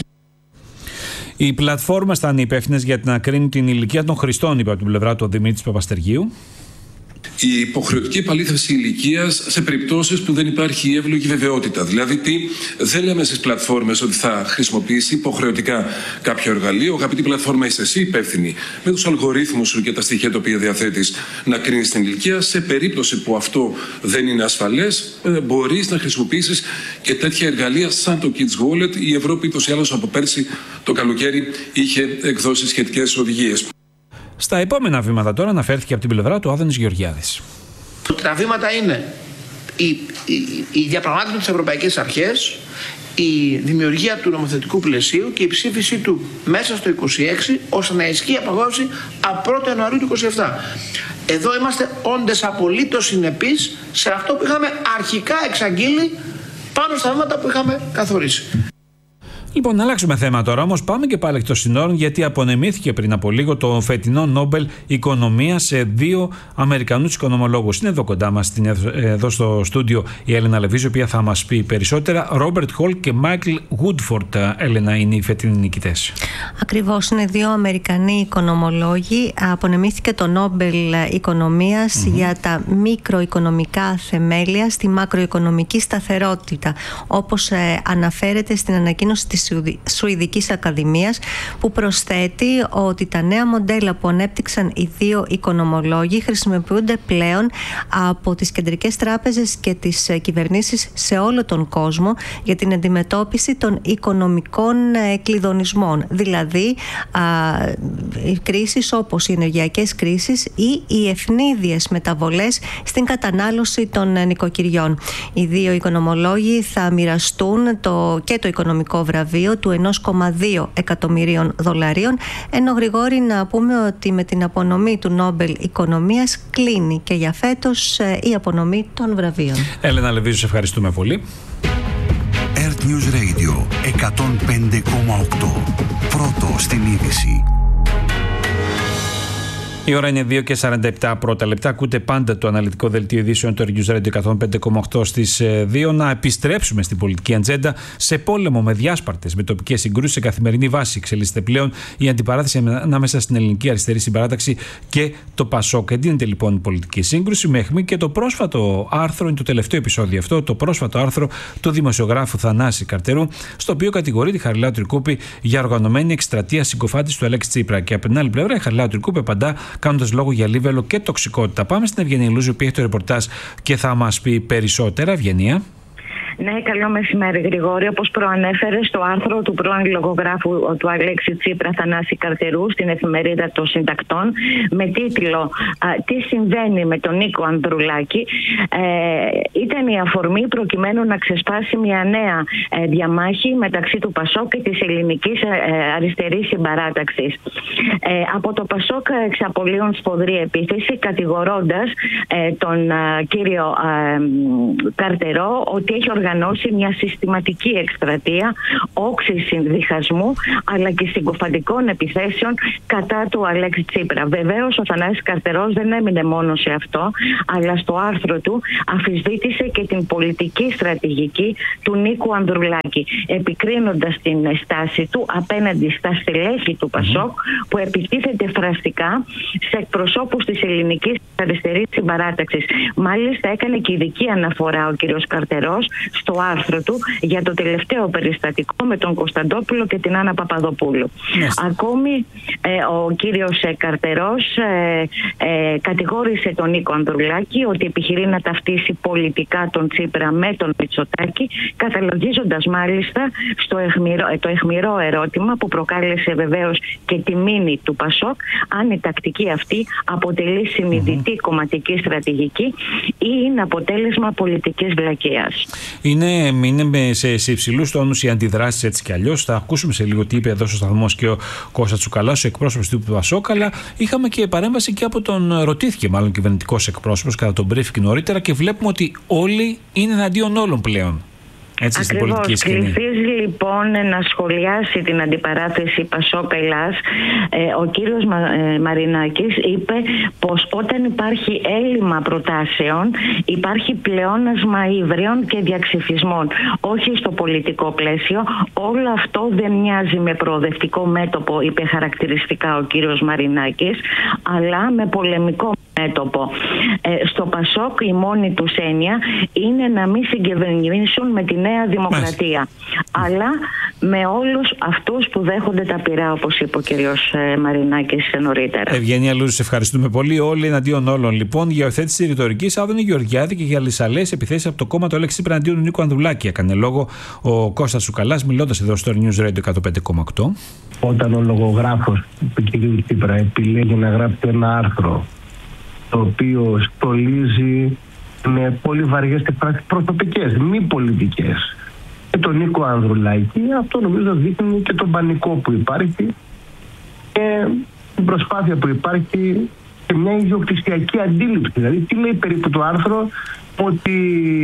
Speaker 1: Οι πλατφόρμες θα είναι υπεύθυνες για να κρίνουν την ηλικία των χρηστών, είπε από την πλευρά του Δημήτρης Παπαστεργίου.
Speaker 20: Η υποχρεωτική επαλήθευση ηλικίας σε περιπτώσεις που δεν υπάρχει εύλογη βεβαιότητα. Δηλαδή, τι, δεν λέμε στις πλατφόρμες ότι θα χρησιμοποιήσει υποχρεωτικά κάποιο εργαλείο. Αγαπητή πλατφόρμα, είσαι εσύ υπεύθυνη με τους αλγορίθμους σου και τα στοιχεία τα οποία διαθέτεις να κρίνεις την ηλικία. Σε περίπτωση που αυτό δεν είναι ασφαλές, μπορείς να χρησιμοποιήσεις και τέτοια εργαλεία σαν το Kids Wallet. Η Ευρώπη, ούτως ή άλλως, από πέρσι το καλοκαίρι είχε εκδώσει σχετικές οδηγίες.
Speaker 1: Στα επόμενα βήματα τώρα αναφέρθηκε από την πλευρά του Άδωνης Γεωργιάδης.
Speaker 21: Τα βήματα είναι η, η, η διαπραγμάτευση με τις ευρωπαϊκές αρχές, η δημιουργία του νομοθετικού πλαισίου και η ψήφιση του μέσα στο είκοσι έξι, ώστε να ισχύει η απαγόρευση από πρώτη Ιανουαρίου του είκοσι επτά. Εδώ είμαστε όντες απολύτως συνεπείς σε αυτό που είχαμε αρχικά εξαγγείλει πάνω στα βήματα που είχαμε καθορίσει.
Speaker 1: Λοιπόν, να αλλάξουμε θέμα τώρα, όμως πάμε και πάλι εκτός συνόρων, γιατί απονεμήθηκε πριν από λίγο το φετινό Νόμπελ Οικονομία σε δύο Αμερικανούς οικονομολόγους. Είναι εδώ κοντά μας, εδώ στο στούντιο, η Έλενα Λεβίζη, η οποία θα μας πει περισσότερα. Ρόμπερτ Χολ και Μάικλ Γούντφορντ, Έλενα, είναι οι φετινοί νικητές.
Speaker 5: Ακριβώς, είναι δύο Αμερικανοί οικονομολόγοι. Απονεμήθηκε το Νόμπελ Οικονομίας mm-hmm. για τα μικροοικονομικά θεμέλια στη μακροοικονομική σταθερότητα, όπως ε, αναφέρεται στην ανακοίνωση της Σουηδικής Ακαδημίας, που προσθέτει ότι τα νέα μοντέλα που ανέπτυξαν οι δύο οικονομολόγοι χρησιμοποιούνται πλέον από τις κεντρικές τράπεζες και τις κυβερνήσεις σε όλο τον κόσμο για την αντιμετώπιση των οικονομικών κλειδονισμών, δηλαδή α, κρίσεις όπως οι ενεργειακές κρίσεις ή οι ευνίδιες μεταβολές στην κατανάλωση των νοικοκυριών. Οι δύο οικονομολόγοι θα μοιραστούν το, και το οικονομικό βραβείο του ενός κόμμα δύο εκατομμυρίων δολαρίων, ενώ Γρηγόρη να πούμε ότι με την απονομή του Νόμπελ Οικονομίας κλείνει και για φέτος η απονομή των βραβείων.
Speaker 1: Έλενα Λεβίζου, σε ευχαριστούμε πολύ.
Speaker 2: Earth News Radio εκατόν πέντε κόμμα οκτώ. Πρώτο στην είδηση.
Speaker 1: Η ώρα είναι δύο και σαράντα επτά πρώτα λεπτά. Ακούτε πάντα το αναλυτικό δελτίο ειδήσεων του News Radio εκατόν πέντε κόμμα οκτώ στις δύο. Να επιστρέψουμε στην πολιτική ατζέντα. Σε πόλεμο με διάσπαρτες, με τοπικές συγκρούσεις σε καθημερινή βάση εξελίσσεται πλέον η αντιπαράθεση ανάμεσα στην ελληνική αριστερή συμπαράταξη και το Πασόκ. Εντείνεται λοιπόν η πολιτική σύγκρουση με αιχμή και το πρόσφατο άρθρο, είναι το τελευταίο επεισόδιο αυτό, το πρόσφατο άρθρο του δημοσιογράφου Θανάση Καρτερού, στο οποίο κατηγορεί τη Χαριλάου Τρικούπη για οργανωμένη εκστρατεία συγκοφάντηση του Αλέξη Τσίπρα. Και από την άλλη πλευρά η Χαριλάου Τρικούπη απαντά κάνοντας λόγο για λίβελο και τοξικότητα. Πάμε στην Ευγενία Λούζη, που έχει το ρεπορτάζ και θα μας πει περισσότερα. Ευγενία.
Speaker 3: Ναι, καλό μεσημέρι, Γρηγόρη. Όπως προανέφερε στο άρθρο του πρώην λογογράφου του Αλέξη Τσίπρα, Θανάση Καρτερού, στην εφημερίδα των Συντακτών, με τίτλο α, «Τι συμβαίνει με τον Νίκο Ανδρουλάκη», ε, ήταν η αφορμή προκειμένου να ξεσπάσει μια νέα ε, διαμάχη μεταξύ του Πασόκ και της ελληνικής ε, αριστερής συμπαράταξης. Ε, από το Πασόκ εξαπολύουν σφοδρή επίθεση, κατηγορώντας ε, τον ε, κύριο ε, Καρτερό ότι έχει οργανώσει μια συστηματική εκστρατεία όξης διχασμού αλλά και συγκοφαντικών επιθέσεων κατά του Αλέξη Τσίπρα. Βεβαίως ο Θανάσης Καρτερός δεν έμεινε μόνο σε αυτό, αλλά στο άρθρο του αμφισβήτησε και την πολιτική στρατηγική του Νίκου Ανδρουλάκη, επικρίνοντας την στάση του απέναντι στα στελέχη του Πασόκ που επιτίθεται φραστικά σε εκπροσώπους της ελληνικής αριστερής συμπαράταξης. Μάλιστα έκανε και ειδική αναφορά ο κ. Καρτερός στο άρθρο του για το τελευταίο περιστατικό με τον Κωνσταντόπουλο και την Άννα Παπαδοπούλου. Yes. Ακόμη ε, ο κύριος ε, Καρτερός ε, ε, κατηγόρησε τον Νίκο Ανδρουλάκη ότι επιχειρεί να ταυτίσει πολιτικά τον Τσίπρα με τον Μητσοτάκη, καταλογίζοντας μάλιστα στο εχμηρό, ε, το αιχμηρό ερώτημα που προκάλεσε βεβαίως και τη μήνυ του Πασόκ, αν η τακτική αυτή αποτελεί συνειδητή mm-hmm. κομματική στρατηγική ή είναι αποτέλεσμα πολιτικής βλακείας.
Speaker 1: Είναι, είναι σε, σε υψηλούς τόνους οι αντιδράσεις έτσι κι αλλιώς. Θα ακούσουμε σε λίγο τι είπε εδώ στο σταθμό και ο Κώστας Τσουκαλάς, ο εκπρόσωπος του Πασόκ, αλλά είχαμε και παρέμβαση και από τον, ρωτήθηκε μάλλον κυβερνητικός εκπρόσωπος κατά τον briefing νωρίτερα, και βλέπουμε ότι όλοι είναι εναντίον όλων πλέον. Έτσι,
Speaker 3: ακριβώς. Κληθίζει λοιπόν να σχολιάσει την αντιπαράθεση Πασόκ Ελλάς. Ε, ο κύριος Μα, ε, Μαρινάκης είπε πως όταν υπάρχει έλλειμμα προτάσεων υπάρχει πλεόνασμα ύβριων και διαξυφισμών. Όχι στο πολιτικό πλαίσιο. Όλο αυτό δεν μοιάζει με προοδευτικό μέτωπο, είπε χαρακτηριστικά ο κύριος Μαρινάκης, αλλά με πολεμικό μέτωπο. Ε, στο Πασόκ η μόνη τους έννοια είναι να μην συγκυβερνήσουν με τη Νέα Δημοκρατία, αλλά με όλους αυτούς που δέχονται τα πειρά, όπως είπε ο κύριος Μαρινάκης νωρίτερα.
Speaker 1: Ευγενία Λούζη, σε ευχαριστούμε πολύ. Όλοι εναντίον όλων λοιπόν. Για υιοθέτηση ρητορικής Άδωνη Γεωργιάδη και για λυσαλές επιθέσεις από το κόμμα του Αλέξη Τσίπρα εναντίον του Νίκου Ανδρουλάκη. Έκανε λόγο ο Κώστας Τσουκαλάς, μιλώντας εδώ στο News Radio εκατόν πέντε κόμμα οκτώ.
Speaker 6: Όταν ο λογογράφος του κ. Τσίπρα επιλέγει να γράψει ένα άρθρο το οποίο στολίζει με πολύ βαριές και προσωπικές, μη πολιτικές, και τον Νίκο Ανδρουλάκη, αυτό νομίζω δείχνει και τον πανικό που υπάρχει και την προσπάθεια που υπάρχει και μια ιδιοκτησιακή αντίληψη. Δηλαδή, τι λέει περίπου το άρθρο, ότι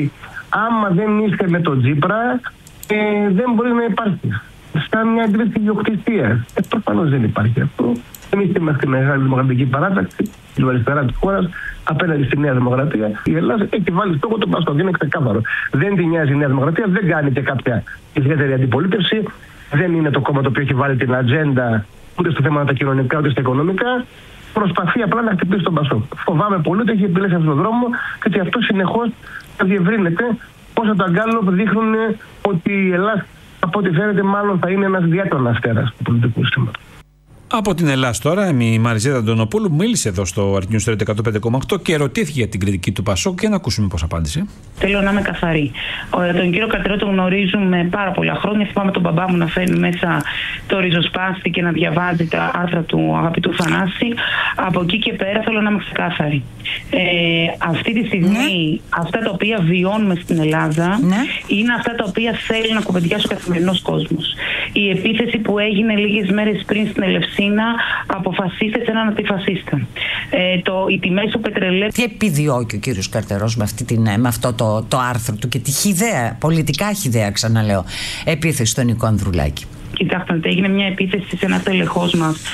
Speaker 6: άμα δεν είστε με τον Τσίπρα ε, δεν μπορεί να υπάρχει. Σαν μια αντίληψη ιδιοκτησία. Ε, προφανώς δεν υπάρχει αυτό. Εμείς είμαστε η μεγάλη δημοκρατική παράταξη τη αριστερά τη χώρα απέναντι στη Νέα Δημοκρατία. Η Ελλάδα έχει βάλει στόχο τον Πασόκ. Είναι ξεκάθαρο. Δεν την νοιάζει η Νέα Δημοκρατία, δεν κάνει και κάποια ιδιαίτερη αντιπολίτευση. Δεν είναι το κόμμα το οποίο έχει βάλει την ατζέντα ούτε στο θέμα τα κοινωνικά ούτε στα οικονομικά. Προσπαθεί απλά να χτυπήσει τον Πασόκ. Φοβάμαι πολύ ότι έχει επιλέξει αυτόν τον δρόμο και ότι αυτό συνεχώς θα διευρύνεται. Πόσα τα γκάλωπ δείχνουν ότι η Ελλάδα, από ό,τι φαίνεται, μάλλον θα είναι ένας διάκρονας αστέρας του πολιτικού σύστηματος.
Speaker 1: Από την Ελλάδα τώρα, η Μαριζέτα Αντωνοπούλου μίλησε εδώ στο News Radio εκατόν πέντε κόμμα οκτώ και ρωτήθηκε για την κριτική του Πασόκ, και να ακούσουμε πώς απάντησε.
Speaker 14: Θέλω να είμαι καθαρή. Τον κύριο Καρτερό τον γνωρίζουμε πάρα πολλά χρόνια. Θυμάμαι τον μπαμπά μου να φέρνει μέσα το ριζοσπάστη και να διαβάζει τα άρθρα του αγαπητού Θανάση. Από εκεί και πέρα θέλω να είμαι ξεκάθαρη. Ε, αυτή τη στιγμή ναι. αυτά τα οποία βιώνουμε στην Ελλάδα ναι. είναι αυτά τα οποία θέλει να κουβεντιάσει ο καθημερινός κόσμος. Η επίθεση που έγινε λίγες μέρες πριν στην Ελευσίνα αποφασίστε σε έναν αντιφασίστα. Ε, το, οι τιμές του πετρελαίου.
Speaker 22: Τι επιδιώκει ο κύριος Καρτερός με, αυτή την, με αυτό το, το άρθρο του και τη χυδαία, πολιτικά χυδαία, ξαναλέω, επίθεση στον Νίκο Ανδρουλάκη?
Speaker 14: Κοιτάξτε, έγινε μια επίθεση σε ένα τελεχός μας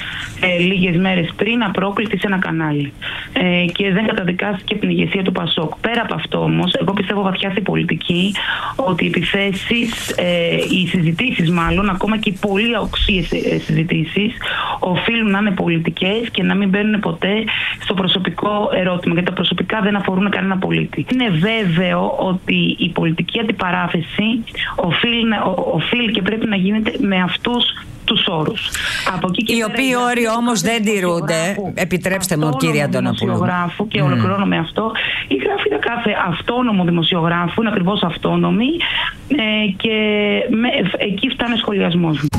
Speaker 14: ε, λίγες μέρες πριν απρόκλητη σε ένα κανάλι. Ε, και δεν καταδικάστηκε από την ηγεσία του Πασόκ. Πέρα από αυτό όμως, εγώ πιστεύω βαθιά στη πολιτική ότι οι επιθέσεις, ε, οι συζητήσεις μάλλον, ακόμα και οι πολύ οξύες ε, συζητήσεις, οφείλουν να είναι πολιτικές και να μην μπαίνουν ποτέ στο προσωπικό ερώτημα, γιατί τα προσωπικά δεν αφορούν κανένα πολίτη. Είναι βέβαιο ότι η πολιτική αντιπαράθεση οφείλει, οφείλει και πρέπει να γίνεται με αυτούς τους όρους. Από εκεί και
Speaker 22: οι οποίοι όροι όμως δεν τηρούνται. Επιτρέψτε μου, κύριε Αντωνοπούλου.
Speaker 14: Δημοσιογράφου, και mm. ολοκληρώνω με αυτό. Η γραφή κάθε αυτόνομο δημοσιογράφου είναι ακριβώς αυτόνομη ε, και με, εκεί φτάνει ο σχολιασμός μου.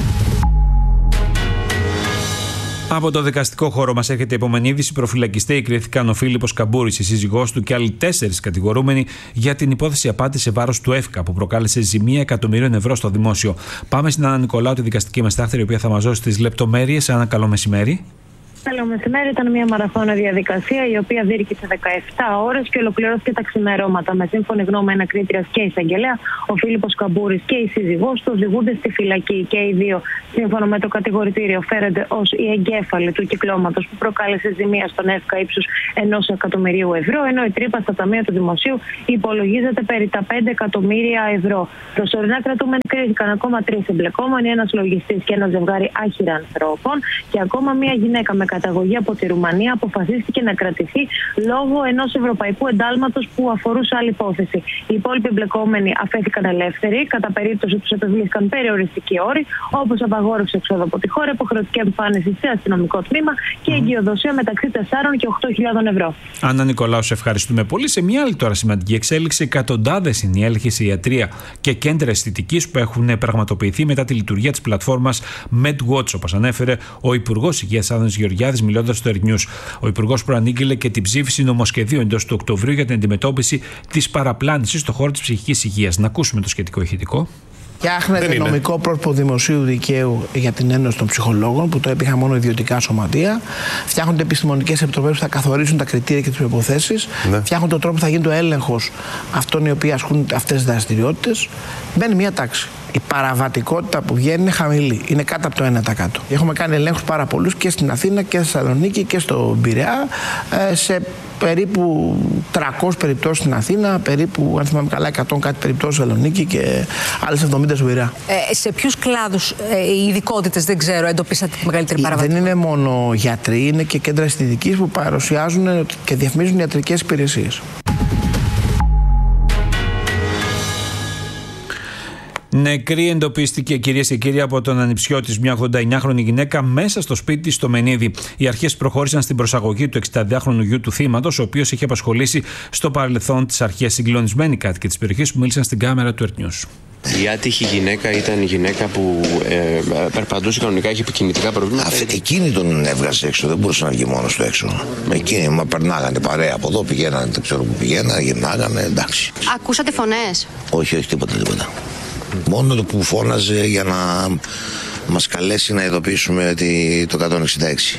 Speaker 1: Από το δικαστικό χώρο μας έρχεται η επόμενη είδηση. Προφυλακιστέοι κρίθηκαν ο Φίλιππος Καμπούρης, η σύζυγός του και άλλοι τέσσερις κατηγορούμενοι για την υπόθεση απάτη σε βάρος του ΕΦΚΑ που προκάλεσε ζημία εκατομμυρίων ευρώ στο δημόσιο. Πάμε στην Άννα Νικολάου, τη δικαστική μεστάχτερη, η οποία θα μας δώσει τις λεπτομέρειες. Άννα, καλό μεσημέρι.
Speaker 4: Καλό μεσημέρι. Ήταν μια μαραθώνα διαδικασία η οποία διήρκησε δεκαεπτά ώρες και ολοκληρώθηκε τα ξημερώματα. Με σύμφωνη γνώμη ανακρίτριας και εισαγγελέα, ο Φίλιππος Καμπούρης και η σύζυγός του οδηγούνται στη φυλακή. Και οι δύο, σύμφωνα με το κατηγορητήριο, φέρονται ως οι εγκέφαλοι του κυκλώματος που προκάλεσε ζημία στον ΕΦΚΑ ύψους ενός εκατομμυρίου ευρώ, ενώ η τρύπα στα ταμεία του δημοσίου υπολογίζεται περί τα πέντε εκατομμύρια ευρώ. Προσωρινά κρατούμενοι κρίθηκαν ακόμα τρεις εμπλεκόμενοι, ένας λογιστής και ένα ζευγάρι άχυρα ανθρώπων, και ακόμα μια γυναίκα με καταγωγή από τη Ρουμανία αποφασίστηκε να κρατηθεί λόγω ενός ευρωπαϊκού εντάλματος που αφορούσε άλλη υπόθεση. Οι υπόλοιποι εμπλεκόμενοι αφέθηκαν ελεύθεροι, κατά περίπτωση τους επιβλήθηκαν περιοριστικοί όροι, όπως απαγόρευση εξόδου από τη χώρα, υποχρεωτική εμφάνιση σε αστυνομικό τμήμα και εγκυοδοσία μεταξύ τεσσάρων και οκτώ χιλιάδων ευρώ. Άννα
Speaker 1: Νικολάου, σε ευχαριστούμε πολύ. Σε μια άλλη τώρα σημαντική εξέλιξη, εκατοντάδες είναι οι έλεγχοι σε ιατρεία και κέντρα αισθητικής που έχουν πραγματοποιηθεί μετά τη λειτουργία της πλατφόρμας MedWatch, όπως ανέφερε ο Υπουργός Υγείας Άδωνης Γεωργιάδης, μιλώντας στο Air News. Ο Υπουργός προανήγγειλε και την ψήφιση νομοσχεδίου εντός του Οκτωβρίου για την αντιμετώπιση της παραπλάνησης στον χώρο της ψυχικής υγείας. Να ακούσουμε το σχετικό ηχητικό.
Speaker 7: Φτιάχνεται νομικό πρότυπο δημοσίου δικαίου για την Ένωση των Ψυχολόγων, που το έπιχαν μόνο ιδιωτικά σωματεία. Φτιάχνονται επιστημονικές επιτροπές που θα καθορίσουν τα κριτήρια και τις προϋποθέσεις. Ναι. Φτιάχνονται τον τρόπο που θα γίνει ο έλεγχος αυτών οι οποίοι ασκούν αυτές τις δραστηριότητες. Μπαίνει μια τάξη. Η παραβατικότητα που βγαίνει είναι χαμηλή. Είναι κάτω από το ένα τοις εκατό. Έχουμε κάνει ελέγχους πάρα πολλούς και στην Αθήνα και στη Θεσσαλονίκη και στο Πειραιά, σε περίπου τριακόσιες περιπτώσεις στην Αθήνα, περίπου, αν θυμάμαι καλά, εκατό κάτι περιπτώσεις στη Θεσσαλονίκη και άλλες εβδομήντα στο Πειραιά. Ε,
Speaker 23: σε ποιους κλάδους ε, οι ειδικότητες, δεν ξέρω, εντοπίσατε τη μεγαλύτερη παραβατικότητα?
Speaker 7: Δεν είναι μόνο γιατροί, είναι και κέντρα αισθητικής που παρουσιάζουν και διαφημίζουν ιατρικές υπηρεσίες.
Speaker 1: Νεκρή εντοπίστηκε, κυρίες και κύριοι, από τον ανιψιό της, μια ογδονταεννιάχρονη γυναίκα, μέσα στο σπίτι της στο Μενίδη. Οι αρχές προχώρησαν στην προσαγωγή του εξηνταδυάχρονου γιου του θύματος, ο οποίος είχε απασχολήσει στο παρελθόν τις αρχές. Συγκλονισμένοι κάτοικοι της περιοχής που μίλησαν στην κάμερα του Air News.
Speaker 24: Η άτυχη γυναίκα ήταν η γυναίκα που ε, περπατούσε κανονικά, είχε επικοινωνικά προβλήματα.
Speaker 25: Αυτή, εκείνη τον έβγαζε έξω, δεν μπορούσε να βγει μόνος του έξω. Με εκείνη, μα περνάγανε παρέα από εδώ, πηγαίνανε, δεν ξέρω που πηγαίνανε, γυρνάγανε, εντάξει.
Speaker 26: Ακούσατε φωνές?
Speaker 25: Όχι, όχι, τίποτα, τίποτα. Μόνο το που φώναζε για να μας καλέσει να ειδοποιήσουμε το εκατόν εξήντα έξι.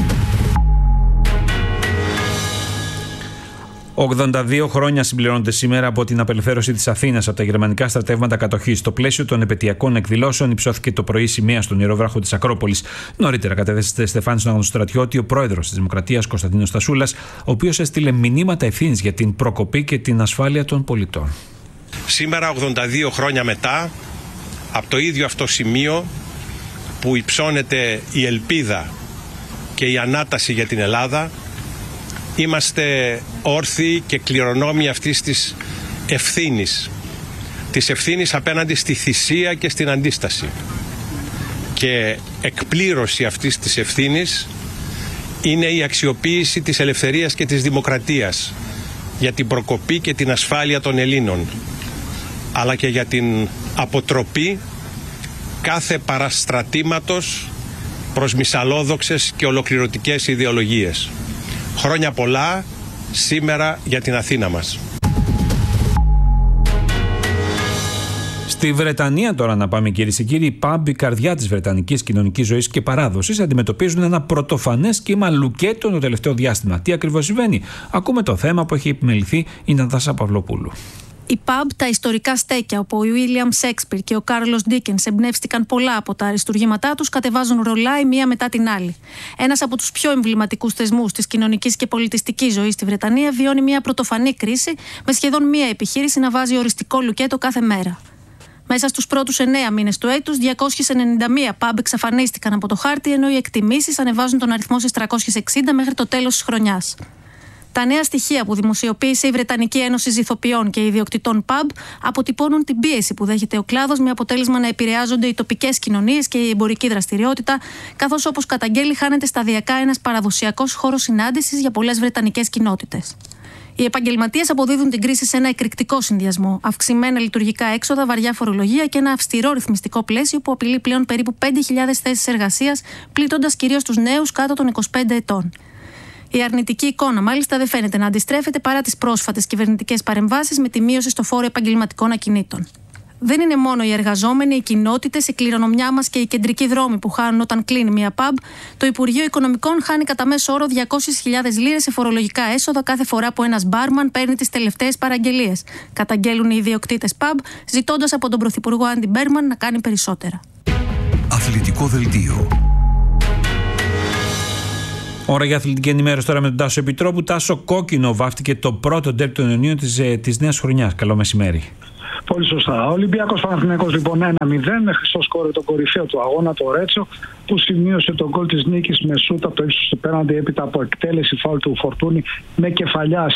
Speaker 1: ογδόντα δύο χρόνια συμπληρώνονται σήμερα από την απελευθέρωση της Αθήνας από τα γερμανικά στρατεύματα κατοχής. Στο πλαίσιο των επαιτειακών εκδηλώσεων υψώθηκε το πρωί σημαία στον ιερόβραχο της Ακρόπολης. Νωρίτερα κατέθεσε στεφάνι στον Αγνωστρατιώτη ο πρόεδρος της Δημοκρατίας Κωνσταντίνος Τασούλας, ο οποίος έστειλε μηνύματα ευθύνης για την προκοπή και την ασφάλεια των πολιτών.
Speaker 27: Σήμερα, ογδόντα δύο χρόνια μετά, από το ίδιο αυτό σημείο που υψώνεται η ελπίδα και η ανάταση για την Ελλάδα, είμαστε όρθιοι και κληρονόμοι αυτής της ευθύνης. Της ευθύνης απέναντι στη θυσία και στην αντίσταση. Και εκπλήρωση αυτής της ευθύνης είναι η αξιοποίηση της ελευθερίας και της δημοκρατίας για την προκοπή και την ασφάλεια των Ελλήνων, αλλά και για την αποτροπή κάθε παραστρατήματος προς μυσαλλόδοξες και ολοκληρωτικές ιδεολογίες. Χρόνια πολλά σήμερα για την Αθήνα μας.
Speaker 1: Στη Βρετανία τώρα να πάμε, κυρίες και κύριοι. Οι πάμπ, η καρδιά της βρετανικής κοινωνικής ζωής και παράδοσης, αντιμετωπίζουν ένα πρωτοφανές κύμα λουκέτων το τελευταίο διάστημα. Τι ακριβώς συμβαίνει? Ακούμε το θέμα που έχει επιμεληθεί η Νατάσα Παυλοπούλου.
Speaker 8: Οι pub, τα ιστορικά στέκια όπου ο William Shakespeare και ο Carlos Dickens εμπνεύστηκαν πολλά από τα αριστουργήματά τους, κατεβάζουν ρολά η μία μετά την άλλη. Ένας από τους πιο εμβληματικούς θεσμούς της κοινωνικής και πολιτιστικής ζωής στη Βρετανία βιώνει μια πρωτοφανή κρίση, με σχεδόν μια επιχείρηση να βάζει οριστικό λουκέτο κάθε μέρα. Μέσα στους πρώτους εννέα μήνες του έτους, διακόσιες ενενήντα μία pub εξαφανίστηκαν από το χάρτη, ενώ οι εκτιμήσεις ανεβάζουν τον αριθμό στις τριακόσιες εξήντα μέχρι το τέλος της χρονιάς. Τα νέα στοιχεία που δημοσιοποίησε η Βρετανική Ένωση Ζηθοποιών και Ιδιοκτητών pub αποτυπώνουν την πίεση που δέχεται ο κλάδος, με αποτέλεσμα να επηρεάζονται οι τοπικές κοινωνίες και η εμπορική δραστηριότητα, καθώς, όπως καταγγέλει, χάνεται σταδιακά ένας παραδοσιακός χώρος συνάντησης για πολλές βρετανικές κοινότητες. Οι επαγγελματίες αποδίδουν την κρίση σε ένα εκρηκτικό συνδυασμό: αυξημένα λειτουργικά έξοδα, βαριά φορολογία και ένα αυστηρό ρυθμιστικό πλαίσιο που απειλεί πλέον περίπου πέντε χιλιάδες θέσεις εργασίας, πλήττοντας κυρίως τους νέους κάτω των είκοσι πέντε ετών. Η αρνητική εικόνα, μάλιστα, δεν φαίνεται να αντιστρέφεται παρά τις πρόσφατες κυβερνητικές παρεμβάσεις με τη μείωση στο φόρο επαγγελματικών ακινήτων. Δεν είναι μόνο οι εργαζόμενοι, οι κοινότητες, η κληρονομιά μας και οι κεντρικοί δρόμοι που χάνουν όταν κλείνει μια pub. Το Υπουργείο Οικονομικών χάνει κατά μέσο όρο διακόσιες χιλιάδες λίρες σε φορολογικά έσοδα κάθε φορά που ένας μπάρμαν παίρνει τις τελευταίες παραγγελίες. Καταγγέλουν οι ιδιοκτήτες pub, ζητώντας από τον Πρωθυπουργό Άντι Μπέρμαν να κάνει περισσότερα.
Speaker 2: Αθλητικό δελτίο.
Speaker 1: Ώρα για αθλητική ενημέρωση τώρα με τον Τάσο Επιτρόπου. Τάσο, κόκκινο βάφτηκε το πρώτο ντέρμπι των Ιωνίων της, της νέας χρονιάς. Καλό μεσημέρι.
Speaker 9: Πολύ σωστά. Ο Ολυμπιακός Παναθηναϊκός λοιπόν ένα μηδέν, με χρυσό σκόρε το κορυφαίο του αγώνα, το Ρέτσο, που σημείωσε τον γκολ της νίκης με σούτ από το ύψος του πέναντι έπειτα από εκτέλεση φάουλ του Φορτούνη με κεφαλιά